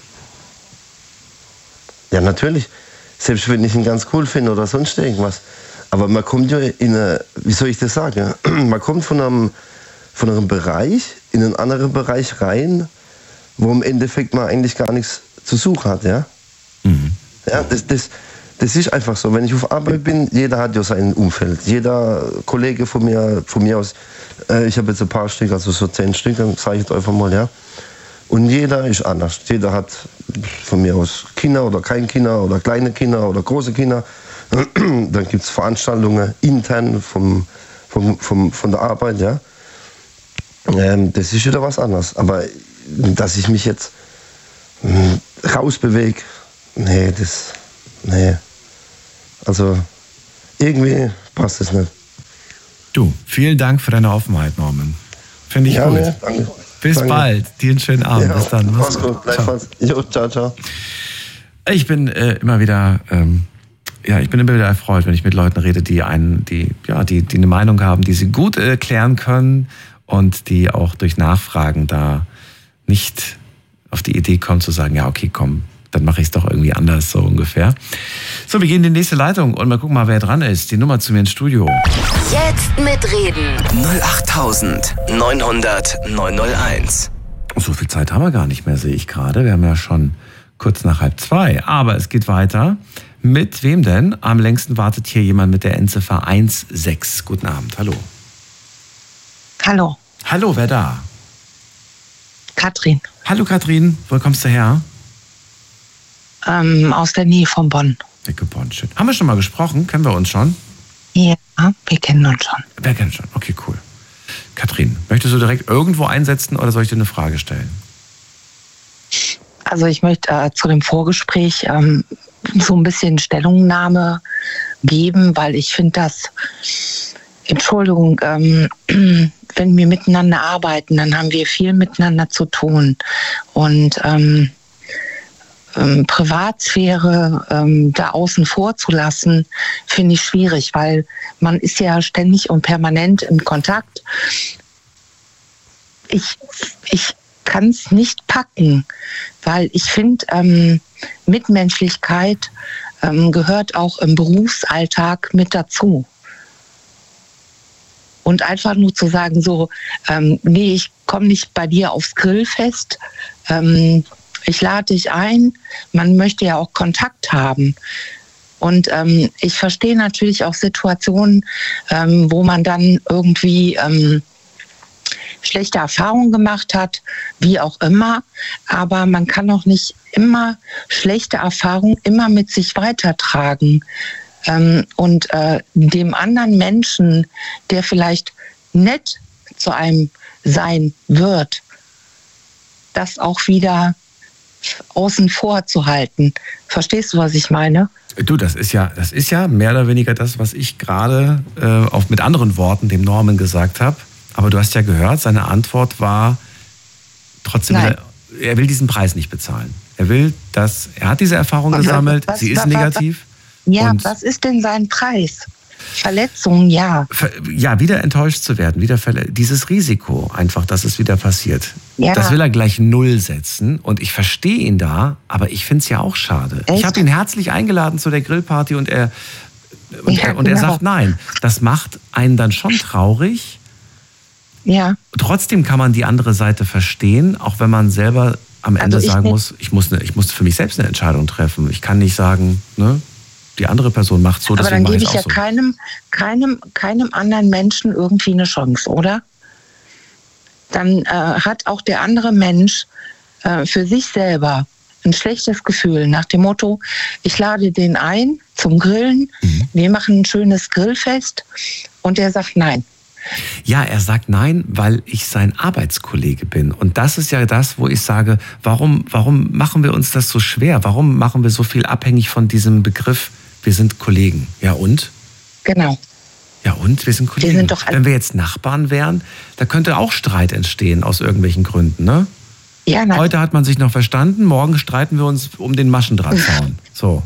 Ja, natürlich. Selbst wenn ich ihn ganz cool finde oder sonst irgendwas. Aber man kommt ja in eine, wie soll ich das sagen? Man kommt von einem, von einem Bereich in einen anderen Bereich rein, wo im Endeffekt man eigentlich gar nichts zu suchen hat, ja? Mhm. Ja, das, das, das ist einfach so. Wenn ich auf Arbeit bin, jeder hat ja sein Umfeld. Jeder Kollege von mir, von mir aus, äh, ich habe jetzt ein paar Stück, also so zehn Stück, sage ich jetzt einfach mal, ja. Und jeder ist anders. Jeder hat von mir aus Kinder oder kein Kinder oder kleine Kinder oder große Kinder. Dann gibt es Veranstaltungen intern vom, vom, vom, von der Arbeit. Ja. Ähm, das ist wieder was anderes. Aber dass ich mich jetzt mh, rausbewege, nee, das, nee. Also irgendwie passt es nicht. Du, vielen Dank für deine Offenheit, Norman. Finde ich ja, gut. Nee, danke. Bis danke. bald. Dir einen schönen Abend. Ja, bis dann. Mach's gut. Gleichfalls. Jo, ciao, ciao. Ich bin äh, immer wieder, ähm, ja, ich bin immer wieder erfreut, wenn ich mit Leuten rede, die einen, die, ja, die, die eine Meinung haben, die sie gut erklären können und die auch durch Nachfragen da nicht auf die Idee kommen zu sagen, ja, okay, komm, dann mache ich es doch irgendwie anders, so ungefähr. So, wir gehen in die nächste Leitung und mal gucken mal, wer dran ist. Die Nummer zu mir ins Studio. Jetzt mitreden. null acht neun hundert neun null eins. So viel Zeit haben wir gar nicht mehr, sehe ich gerade. Wir haben ja schon kurz nach halb zwei. Aber es geht weiter. Mit wem denn? Am längsten wartet hier jemand mit der Endziffer eins sechs. Guten Abend, hallo. Hallo. Hallo, wer da? Katrin. Hallo Katrin, wo kommst du her? Ähm, aus der Nähe von Bonn. Ecke Bonn, schön. Haben wir schon mal gesprochen? Kennen wir uns schon? Ja, wir kennen uns schon. Wir kennen schon, okay, cool. Katrin, möchtest du direkt irgendwo einsetzen oder soll ich dir eine Frage stellen? Also ich möchte äh, zu dem Vorgespräch ähm, so ein bisschen Stellungnahme geben, weil ich finde das, Entschuldigung, ähm, wenn wir miteinander arbeiten, dann haben wir viel miteinander zu tun. Und ähm, ähm, Privatsphäre ähm, da außen vor zu lassen, finde ich schwierig, weil man ist ja ständig und permanent in Kontakt. Ich, ich kann es nicht packen, weil ich finde, ähm, Mitmenschlichkeit ähm, gehört auch im Berufsalltag mit dazu. Und einfach nur zu sagen, so, ähm, nee, ich komme nicht bei dir aufs Grillfest, ähm, ich lade dich ein, man möchte ja auch Kontakt haben. Und ähm, ich verstehe natürlich auch Situationen, ähm, wo man dann irgendwie ähm, schlechte Erfahrungen gemacht hat, wie auch immer. Aber man kann auch nicht immer schlechte Erfahrungen immer mit sich weitertragen. Ähm, und äh, dem anderen Menschen, der vielleicht nett zu einem sein wird, das auch wieder außen vor zu halten. Verstehst du, was ich meine? Du, das ist ja, das ist ja mehr oder weniger das, was ich gerade äh, auch mit anderen Worten dem Norman gesagt habe. Aber du hast ja gehört, seine Antwort war trotzdem, wieder, er will diesen Preis nicht bezahlen. Er will, dass er hat diese Erfahrung gesammelt, was, sie ist was, negativ. Ja, und was ist denn sein Preis? Verletzungen, ja. Ja, wieder enttäuscht zu werden, wieder verle- dieses Risiko einfach, dass es wieder passiert. Ja. Das will er gleich null setzen und ich verstehe ihn da, aber ich finde es ja auch schade. Echt? Ich habe ihn herzlich eingeladen zu der Grillparty und er und, ja, er, und er genau. sagt nein. Das macht einen dann schon traurig. Ja. Trotzdem kann man die andere Seite verstehen, auch wenn man selber am Ende also sagen muss, ich muss, ne, ich muss für mich selbst eine Entscheidung treffen. Ich kann nicht sagen, ne, die andere Person macht so, aber deswegen dann mache gebe ich ich ja auch so. keinem, keinem, keinem anderen Menschen irgendwie eine Chance, oder? Dann äh, hat auch der andere Mensch äh, für sich selber ein schlechtes Gefühl nach dem Motto, ich lade den ein zum Grillen, mhm. wir machen ein schönes Grillfest und der sagt nein. Ja, er sagt nein, weil ich sein Arbeitskollege bin. Und das ist ja das, wo ich sage, warum, warum machen wir uns das so schwer? Warum machen wir so viel abhängig von diesem Begriff, wir sind Kollegen? Ja und? Genau. Ja und? Wir sind Kollegen. Wir sind doch Wenn wir jetzt Nachbarn wären, da könnte auch Streit entstehen aus irgendwelchen Gründen, ne? Ja, nein. Heute hat man sich noch verstanden, morgen streiten wir uns um den Maschendrahtzaun. So.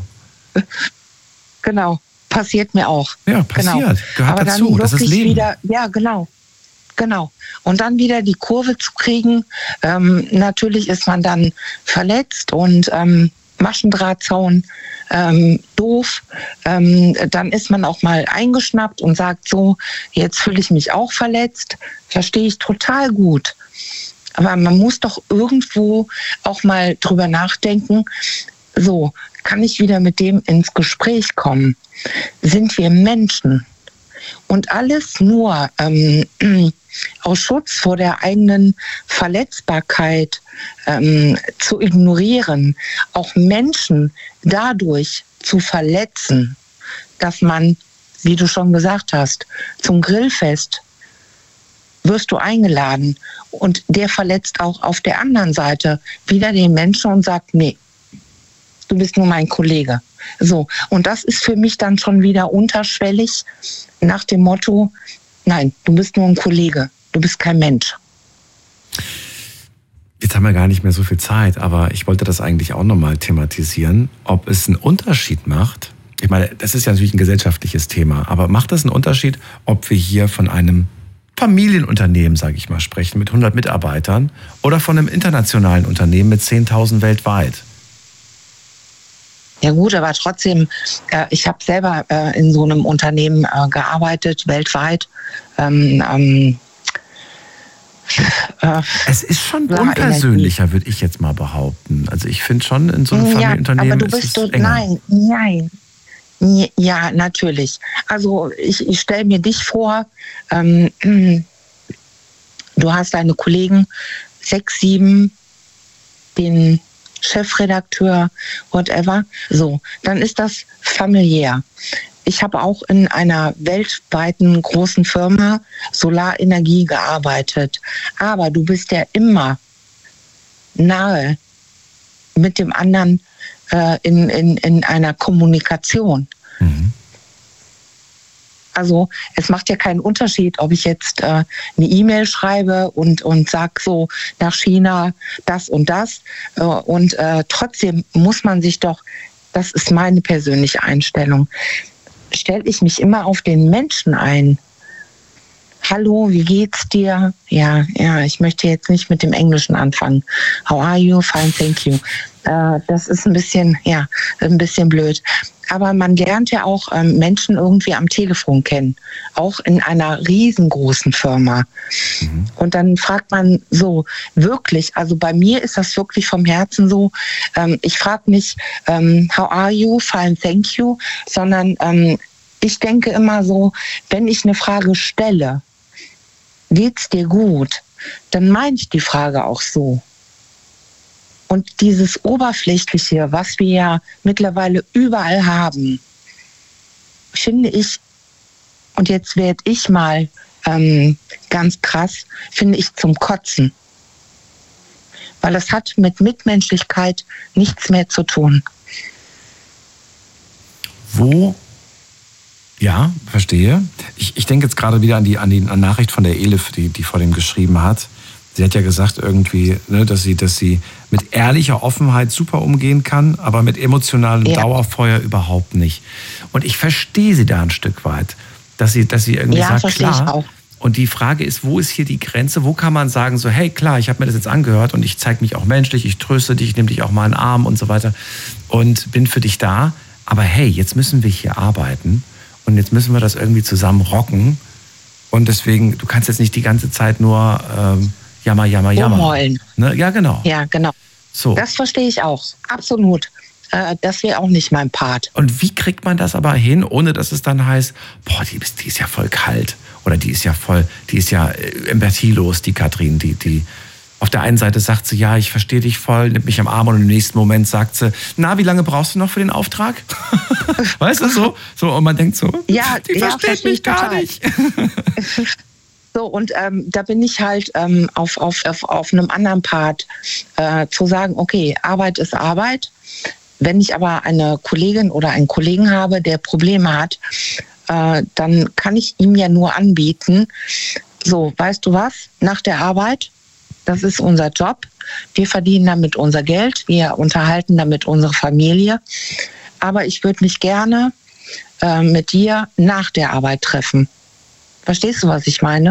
Genau. Passiert mir auch. Ja, passiert. Genau. Gehört aber dazu. Dann das ist Leben. Wieder, ja, genau. Genau. Und dann wieder die Kurve zu kriegen. Ähm, natürlich ist man dann verletzt und ähm, Maschendrahtzaun ähm, doof. Ähm, dann ist man auch mal eingeschnappt und sagt so, jetzt fühle ich mich auch verletzt. Verstehe ich total gut. Aber man muss doch irgendwo auch mal drüber nachdenken, so, kann ich wieder mit dem ins Gespräch kommen? Sind wir Menschen? Und alles nur, ähm, aus Schutz vor der eigenen Verletzbarkeit ähm, zu ignorieren, auch Menschen dadurch zu verletzen, dass man, wie du schon gesagt hast, zum Grillfest wirst du eingeladen und der verletzt auch auf der anderen Seite wieder den Menschen und sagt, nee, du bist nur mein Kollege. So, und das ist für mich dann schon wieder unterschwellig nach dem Motto, nein, du bist nur ein Kollege, du bist kein Mensch. Jetzt haben wir gar nicht mehr so viel Zeit, aber ich wollte das eigentlich auch nochmal thematisieren, ob es einen Unterschied macht. Ich meine, das ist ja natürlich ein gesellschaftliches Thema, aber macht es einen Unterschied, ob wir hier von einem Familienunternehmen, sage ich mal, sprechen, mit hundert Mitarbeitern oder von einem internationalen Unternehmen mit zehntausend weltweit? Ja gut, aber trotzdem, äh, ich habe selber äh, in so einem Unternehmen äh, gearbeitet, weltweit. Ähm, ähm, äh, es ist schon unpersönlicher, würde ich jetzt mal behaupten. Also ich finde schon, in so einem Familienunternehmen ja, aber du bist ist es so, enger. Nein, nein. Ja, natürlich. Also ich, ich stelle mir dich vor, ähm, du hast deine Kollegen, sechs, sieben, den Chefredakteur, whatever. So, dann ist das familiär. Ich habe auch in einer weltweiten großen Firma Solarenergie gearbeitet. Aber du bist ja immer nahe mit dem anderen äh, in, in, in einer Kommunikation. Mhm. Also es macht ja keinen Unterschied, ob ich jetzt äh, eine E-Mail schreibe und, und sage so nach China das und das. Äh, und äh, trotzdem muss man sich doch, das ist meine persönliche Einstellung, stelle ich mich immer auf den Menschen ein. Hallo, wie geht's dir? Ja, ja, ich möchte jetzt nicht mit dem Englischen anfangen. How are you? Fine, thank you. Äh, das ist ein bisschen, ja, ein bisschen blöd. Aber man lernt ja auch ähm, Menschen irgendwie am Telefon kennen, auch in einer riesengroßen Firma. Mhm. Und dann fragt man so, wirklich, also bei mir ist das wirklich vom Herzen so, ähm, ich frage nicht, ähm, how are you, fine, thank you, sondern ähm, ich denke immer so, wenn ich eine Frage stelle, geht's dir gut, dann meine ich die Frage auch so. Und dieses Oberflächliche, was wir ja mittlerweile überall haben, finde ich, und jetzt werde ich mal ähm, ganz krass, finde ich zum Kotzen. Weil das hat mit Mitmenschlichkeit nichts mehr zu tun. Wo? Ja, verstehe. Ich, ich denke jetzt gerade wieder an die, an die Nachricht von der Elif, die, die vor dem geschrieben hat. Sie hat ja gesagt irgendwie, ne, dass sie, dass sie mit ehrlicher Offenheit super umgehen kann, aber mit emotionalem ja. Dauerfeuer überhaupt nicht. Und ich verstehe sie da ein Stück weit, dass sie, dass sie irgendwie ja, sagt, klar. Und die Frage ist, wo ist hier die Grenze? Wo kann man sagen, so, hey, klar, ich habe mir das jetzt angehört und ich zeige mich auch menschlich, ich tröste dich, ich nehme dich auch mal in den Arm und so weiter und bin für dich da. Aber hey, jetzt müssen wir hier arbeiten und jetzt müssen wir das irgendwie zusammen rocken. Und deswegen, du kannst jetzt nicht die ganze Zeit nur ähm, jammer, jammer, jammer. Umheulen. Ne? Ja, genau. Ja, genau. So. Das verstehe ich auch. Absolut. Äh, das wäre auch nicht mein Part. Und wie kriegt man das aber hin, ohne dass es dann heißt, boah, die ist, die ist ja voll kalt. Oder die ist ja voll, die ist ja empathielos, die Katrin. Die, die auf der einen Seite sagt sie, ja, ich verstehe dich voll, nimmt mich am Arm und im nächsten Moment sagt sie, na, wie lange brauchst du noch für den Auftrag? Weißt du, so? So, und man denkt so, ja, die ja, versteht mich gar total. nicht. So, und ähm, da bin ich halt ähm, auf, auf, auf, auf einem anderen Part äh, zu sagen, okay, Arbeit ist Arbeit. Wenn ich aber eine Kollegin oder einen Kollegen habe, der Probleme hat, äh, dann kann ich ihm ja nur anbieten, so, weißt du was, nach der Arbeit, das ist unser Job, wir verdienen damit unser Geld, wir unterhalten damit unsere Familie, aber ich würde mich gerne äh, mit dir nach der Arbeit treffen. Verstehst du, was ich meine?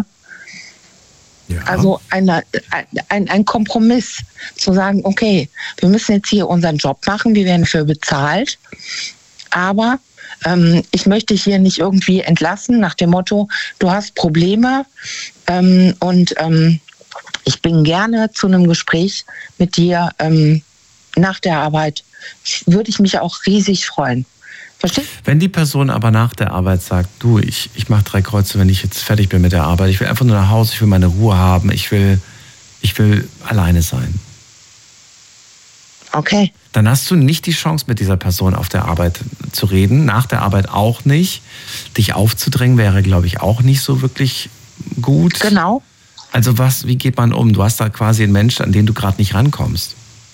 Ja. Also eine, ein, ein Kompromiss, zu sagen, okay, wir müssen jetzt hier unseren Job machen, wir werden dafür bezahlt, aber ähm, ich möchte dich hier nicht irgendwie entlassen nach dem Motto, du hast Probleme ähm, und ähm, ich bin gerne zu einem Gespräch mit dir ähm, nach der Arbeit, würde ich mich auch riesig freuen. Verstehst? Wenn die Person aber nach der Arbeit sagt, du, ich, ich mache drei Kreuze, wenn ich jetzt fertig bin mit der Arbeit, ich will einfach nur nach Hause, ich will meine Ruhe haben, ich will, ich will alleine sein. Okay. Dann hast du nicht die Chance, mit dieser Person auf der Arbeit zu reden, nach der Arbeit auch nicht. Dich aufzudrängen wäre, glaube ich, auch nicht so wirklich gut. Genau. Also was, wie geht man um? Du hast da quasi einen Menschen, an den du gerade nicht rankommst.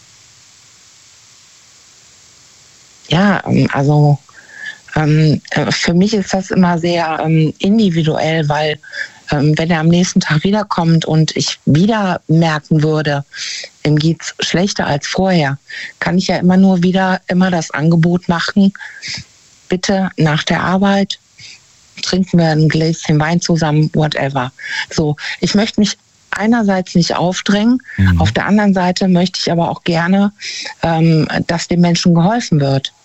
Ja, also ähm, für mich ist das immer sehr ähm, individuell, weil ähm, wenn er am nächsten Tag wiederkommt und ich wieder merken würde, ihm geht's schlechter als vorher, kann ich ja immer nur wieder immer das Angebot machen, bitte nach der Arbeit trinken wir ein Gläschen Wein zusammen, whatever. So, ich möchte mich einerseits nicht aufdrängen, mhm. auf der anderen Seite möchte ich aber auch gerne, ähm, dass dem Menschen geholfen wird.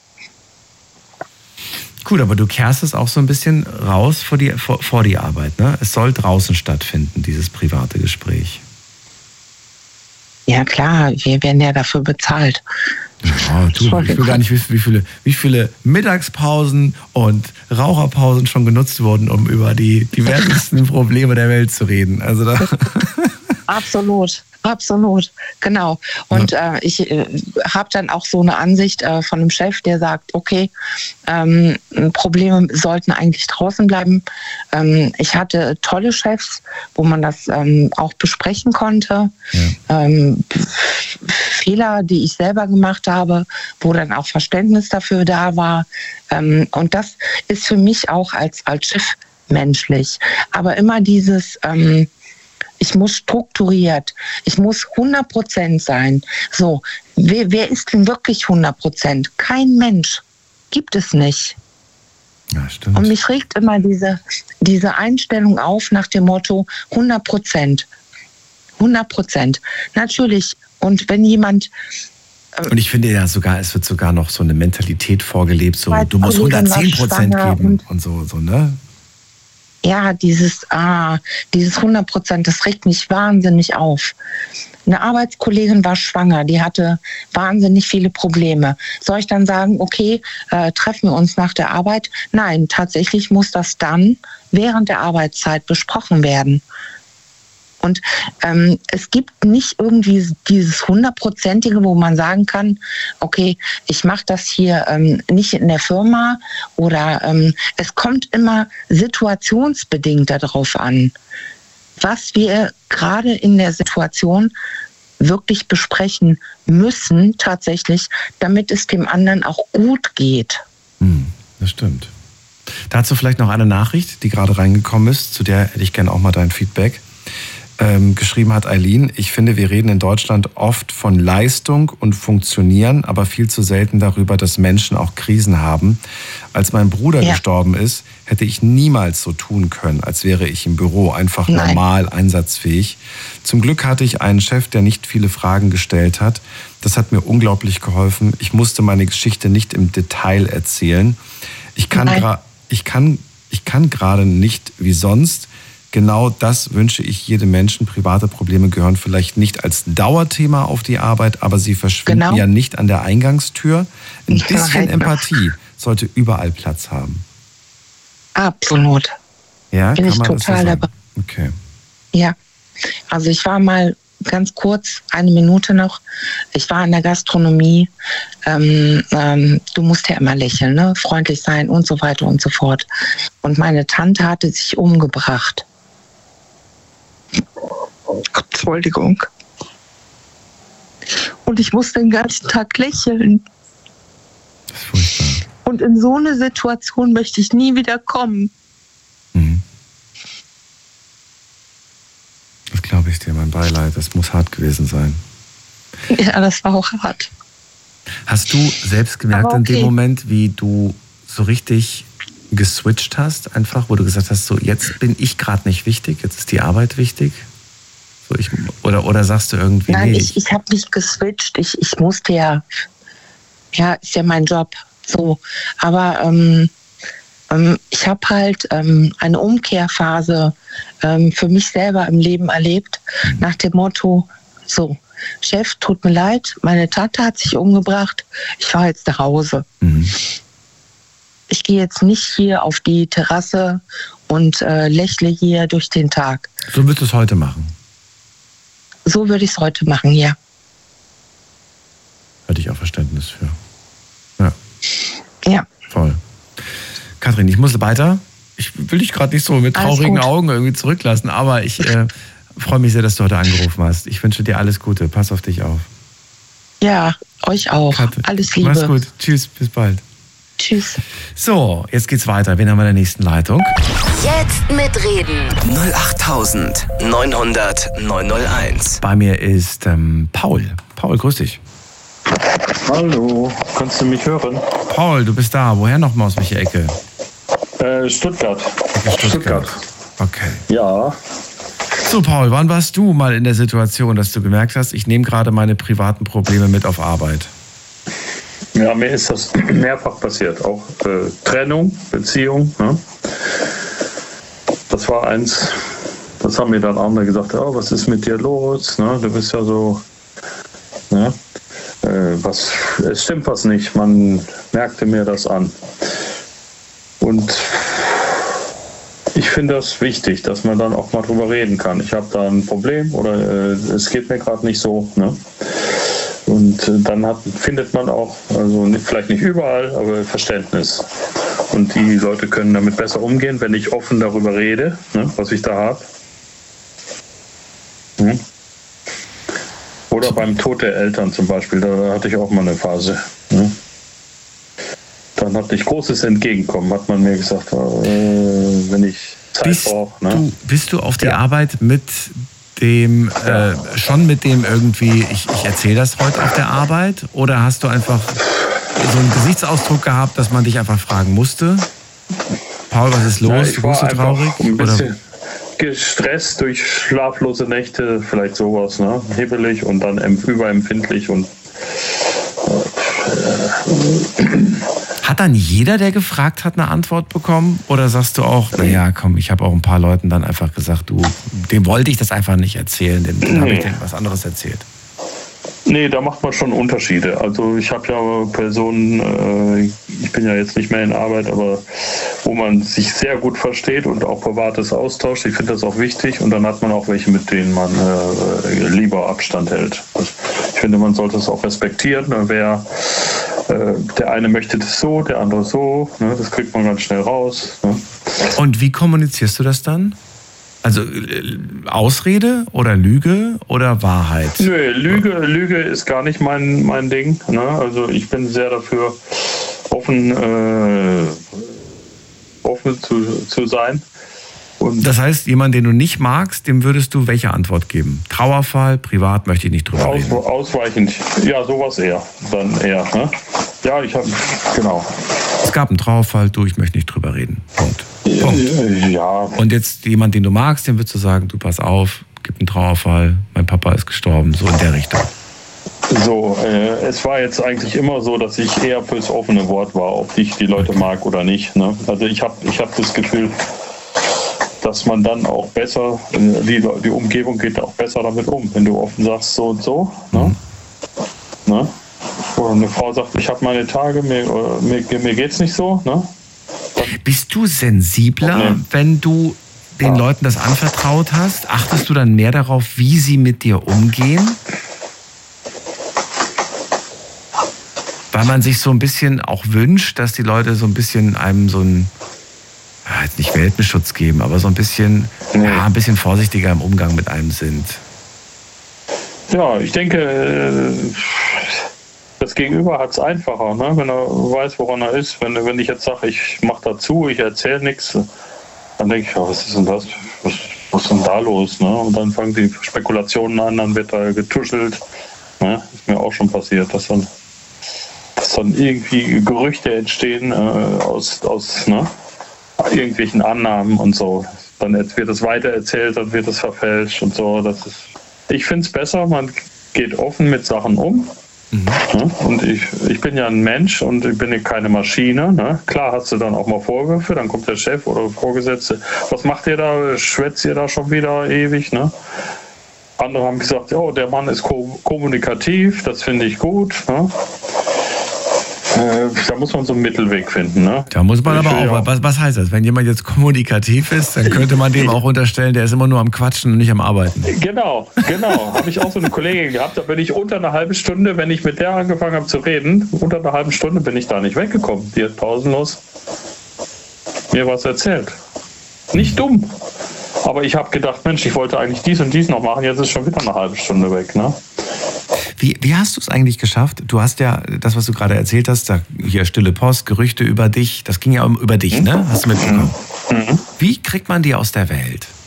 Gut, aber du kehrst es auch so ein bisschen raus vor die, vor, vor die Arbeit, ne? Es soll draußen stattfinden, dieses private Gespräch. Ja klar, wir werden ja dafür bezahlt. Ja, du, ich will gar nicht wissen, wie viele, wie viele Mittagspausen und Raucherpausen schon genutzt wurden, um über die diversesten Probleme der Welt zu reden. Also da Absolut, absolut, genau. Und ja. äh, ich äh, habe dann auch so eine Ansicht äh, von einem Chef, der sagt, okay, ähm, Probleme sollten eigentlich draußen bleiben. Ähm, ich hatte tolle Chefs, wo man das ähm, auch besprechen konnte. Ja. Ähm, Fehler, die ich selber gemacht habe, wo dann auch Verständnis dafür da war. Ähm, und das ist für mich auch als, als Chef menschlich. Aber immer dieses... Ähm, Ich muss strukturiert, ich muss hundert Prozent sein. So, wer, wer ist denn wirklich hundert Prozent? Kein Mensch. Gibt es nicht. Ja, stimmt. Und mich regt immer diese, diese Einstellung auf nach dem Motto hundert Prozent. hundert Prozent. Natürlich. Und wenn jemand... Und ich finde ja sogar, es wird sogar noch so eine Mentalität vorgelebt, so du musst hundertzehn Prozent geben und, und so, so, ne? Ja, dieses, ah, dieses hundert Prozent, das regt mich wahnsinnig auf. Eine Arbeitskollegin war schwanger, die hatte wahnsinnig viele Probleme. Soll ich dann sagen, okay, äh, treffen wir uns nach der Arbeit? Nein, tatsächlich muss das dann während der Arbeitszeit besprochen werden. Und ähm, es gibt nicht irgendwie dieses hundertprozentige, wo man sagen kann, okay, ich mache das hier ähm, nicht in der Firma oder ähm, es kommt immer situationsbedingt darauf an, was wir gerade in der Situation wirklich besprechen müssen tatsächlich, damit es dem anderen auch gut geht. Hm, das stimmt. Dazu vielleicht noch eine Nachricht, die gerade reingekommen ist, zu der hätte ich gerne auch mal dein Feedback. Ähm, geschrieben hat Eileen, ich finde, wir reden in Deutschland oft von Leistung und Funktionieren, aber viel zu selten darüber, dass Menschen auch Krisen haben. Als mein Bruder ja. gestorben ist, hätte ich niemals so tun können, als wäre ich im Büro einfach Nein. normal einsatzfähig. Zum Glück hatte ich einen Chef, der nicht viele Fragen gestellt hat. Das hat mir unglaublich geholfen. Ich musste meine Geschichte nicht im Detail erzählen. Ich kann, gra- ich kann, ich kann gerade nicht wie sonst. Genau das wünsche ich jedem Menschen. Private Probleme gehören vielleicht nicht als Dauerthema auf die Arbeit, aber sie verschwinden genau. ja nicht an der Eingangstür. Ein ich bisschen Empathie sollte überall Platz haben. Absolut. Ja, bin kann ich man total das so dabei. Okay. Ja, also ich war mal ganz kurz, eine Minute noch, ich war in der Gastronomie. Ähm, ähm, du musst ja immer lächeln, ne? Freundlich sein und so weiter und so fort. Und meine Tante hatte sich umgebracht. Entschuldigung. Und ich musste den ganzen Tag lächeln. Das ist furchtbar. Und in so eine Situation möchte ich nie wieder kommen. Mhm. Das glaube ich dir, mein Beileid. Das muss hart gewesen sein. Ja, das war auch hart. Hast du selbst gemerkt okay. in dem Moment, wie du so richtig geswitcht hast, einfach, wo du gesagt hast, so jetzt bin ich gerade nicht wichtig, jetzt ist die Arbeit wichtig? So, ich, oder, oder sagst du irgendwie, Nein, nee, ich, ich habe nicht geswitcht. Ich, ich musste ja, ja, ist ja mein Job. So, aber ähm, ähm, ich habe halt ähm, eine Umkehrphase ähm, für mich selber im Leben erlebt, mhm. nach dem Motto, so, Chef, tut mir leid, meine Tante hat sich umgebracht, ich fahre jetzt nach Hause. Mhm. ich gehe jetzt nicht hier auf die Terrasse und äh, lächle hier durch den Tag. So würdest du es heute machen? So würde ich es heute machen, ja. Hatte ich auch Verständnis für. Ja. Ja. Voll. Kathrin, ich muss weiter. Ich will dich gerade nicht so mit traurigen Augen irgendwie zurücklassen, aber ich äh, freue mich sehr, dass du heute angerufen hast. Ich wünsche dir alles Gute. Pass auf dich auf. Ja, euch auch. Katrin, alles Liebe. Mach's gut. Tschüss, bis bald. Tschüss. So, jetzt geht's weiter. Wen haben wir in der nächsten Leitung? Jetzt mitreden. null acht neunhundert neunhunderteins. Bei mir ist ähm, Paul. Paul, grüß dich. Hallo, kannst du mich hören? Paul, du bist da. Woher nochmal, aus welcher Ecke? Äh, Stuttgart. Ecke Stuttgart. Stuttgart. Okay. Ja. So, Paul, wann warst du mal in der Situation, dass du gemerkt hast, ich nehme gerade meine privaten Probleme mit auf Arbeit? Ja, mir ist das mehrfach passiert. Auch äh, Trennung, Beziehung. Ne? Das war eins, das haben mir dann andere gesagt, oh, was ist mit dir los? Ne? Du bist ja so, ne? äh, was, es stimmt was nicht. Man merkte mir das an. Und ich finde das wichtig, dass man dann auch mal drüber reden kann. Ich habe da ein Problem oder äh, es geht mir gerade nicht so. Ne? Und äh, dann hat, findet man auch, also nicht, vielleicht nicht überall, aber Verständnis. Und die Leute können damit besser umgehen, wenn ich offen darüber rede, ne, was ich da habe. Hm? Oder beim Tod der Eltern zum Beispiel, da hatte ich auch mal eine Phase. Ne? Dann hatte ich großes Entgegenkommen, hat man mir gesagt, äh, wenn ich Zeit brauche. Ne? Du, bist du auf die ja. Arbeit mit dem, äh, schon mit dem irgendwie, ich, ich erzähle das heute auf der Arbeit? Oder hast du einfach so einen Gesichtsausdruck gehabt, dass man dich einfach fragen musste? Paul, was ist los? Ja, du bist so traurig? Ein bisschen oder? Gestresst durch schlaflose Nächte, vielleicht sowas, ne? Hibbelig und dann überempfindlich und Hat dann jeder, der gefragt hat, eine Antwort bekommen? Oder sagst du auch, naja, komm, ich habe auch ein paar Leuten dann einfach gesagt, du, dem wollte ich das einfach nicht erzählen, dem, dem nee. habe ich denen was anderes erzählt? Nee, da macht man schon Unterschiede. Also ich habe ja Personen, äh, ich bin ja jetzt nicht mehr in Arbeit, aber wo man sich sehr gut versteht und auch Privates austauscht. Ich finde das auch wichtig. Und dann hat man auch welche, mit denen man äh, lieber Abstand hält. Also ich finde, man sollte es auch respektieren. Wer äh, der eine möchte das so, der andere so. Ne? Das kriegt man ganz schnell raus. Ne? Und wie kommunizierst du das dann? Also äh, Ausrede oder Lüge oder Wahrheit? Nö, Lüge, Lüge ist gar nicht mein, mein Ding. Ne? Also ich bin sehr dafür, offen, äh, offen zu, zu sein. Und das heißt, jemand, den du nicht magst, dem würdest du welche Antwort geben? Trauerfall, privat, möchte ich nicht drüber aus, reden. Ausweichend, ja, sowas eher. Dann eher, ne? Ja, ich habe, genau. Es gab einen Trauerfall, du, ich möchte nicht drüber reden. Punkt. Punkt. Ja. Und jetzt jemand, den du magst, dem würdest du sagen, du pass auf, gibt einen Trauerfall, mein Papa ist gestorben, so in der Richtung. So, äh, es war jetzt eigentlich immer so, dass ich eher fürs offene Wort war, ob ich die Leute mag oder nicht. Ne? Also ich habe ich hab das Gefühl, dass man dann auch besser, die, die Umgebung geht auch besser damit um, wenn du offen sagst, so und so. Ne? Mhm. Ne? Oder eine Frau sagt, ich habe meine Tage, mir, mir, mir geht's nicht so. Ne? Bist du sensibler, okay. wenn du den ja. Leuten das anvertraut hast? Achtest du dann mehr darauf, wie sie mit dir umgehen? Weil man sich so ein bisschen auch wünscht, dass die Leute so ein bisschen einem so einen, ja, jetzt nicht Welpenschutz geben, aber so ein bisschen, nee. ja, ein bisschen vorsichtiger im Umgang mit einem sind. Ja, ich denke, das Gegenüber hat es einfacher, ne? Wenn er weiß, woran er ist. Wenn, wenn ich jetzt sage, ich mache dazu, ich erzähle nichts, dann denke ich, ja, was ist denn das? Was, was ist denn da los? Ne? Und dann fangen die Spekulationen an, dann wird da getuschelt. Ne? Ist mir auch schon passiert, dass dann, dass dann irgendwie Gerüchte entstehen äh, aus, aus ne? irgendwelchen Annahmen und so. Dann wird es weitererzählt, dann wird es verfälscht und so. Das ist, ich finde es besser, man geht offen mit Sachen um. Mhm. Ja, und ich, ich bin ja ein Mensch und ich bin ja keine Maschine. Ne? Klar hast du dann auch mal Vorwürfe, dann kommt der Chef oder Vorgesetzte. Was macht ihr da? Schwätzt ihr da schon wieder ewig? Ne? Andere haben gesagt, oh, der Mann ist ko- kommunikativ, das finde ich gut. Ne? Äh, da muss man so einen Mittelweg finden. Ne? Da muss man ich aber auch, ja. was, was heißt das? Wenn jemand jetzt kommunikativ ist, dann könnte man dem auch unterstellen, der ist immer nur am Quatschen und nicht am Arbeiten. Genau, genau. Habe ich auch so eine Kollegin gehabt, da bin ich unter einer halben Stunde, wenn ich mit der angefangen habe zu reden, unter einer halben Stunde bin ich da nicht weggekommen. Die hat pausenlos mir was erzählt. Nicht dumm. Aber ich habe gedacht, Mensch, ich wollte eigentlich dies und dies noch machen, jetzt ist schon wieder eine halbe Stunde weg. Ne? Wie, wie hast du es eigentlich geschafft? Du hast ja das, was du gerade erzählt hast, da hier stille Post, Gerüchte über dich, das ging ja über dich, ne? Hast du mitbekommen? Mhm. Wie kriegt man die aus der Welt?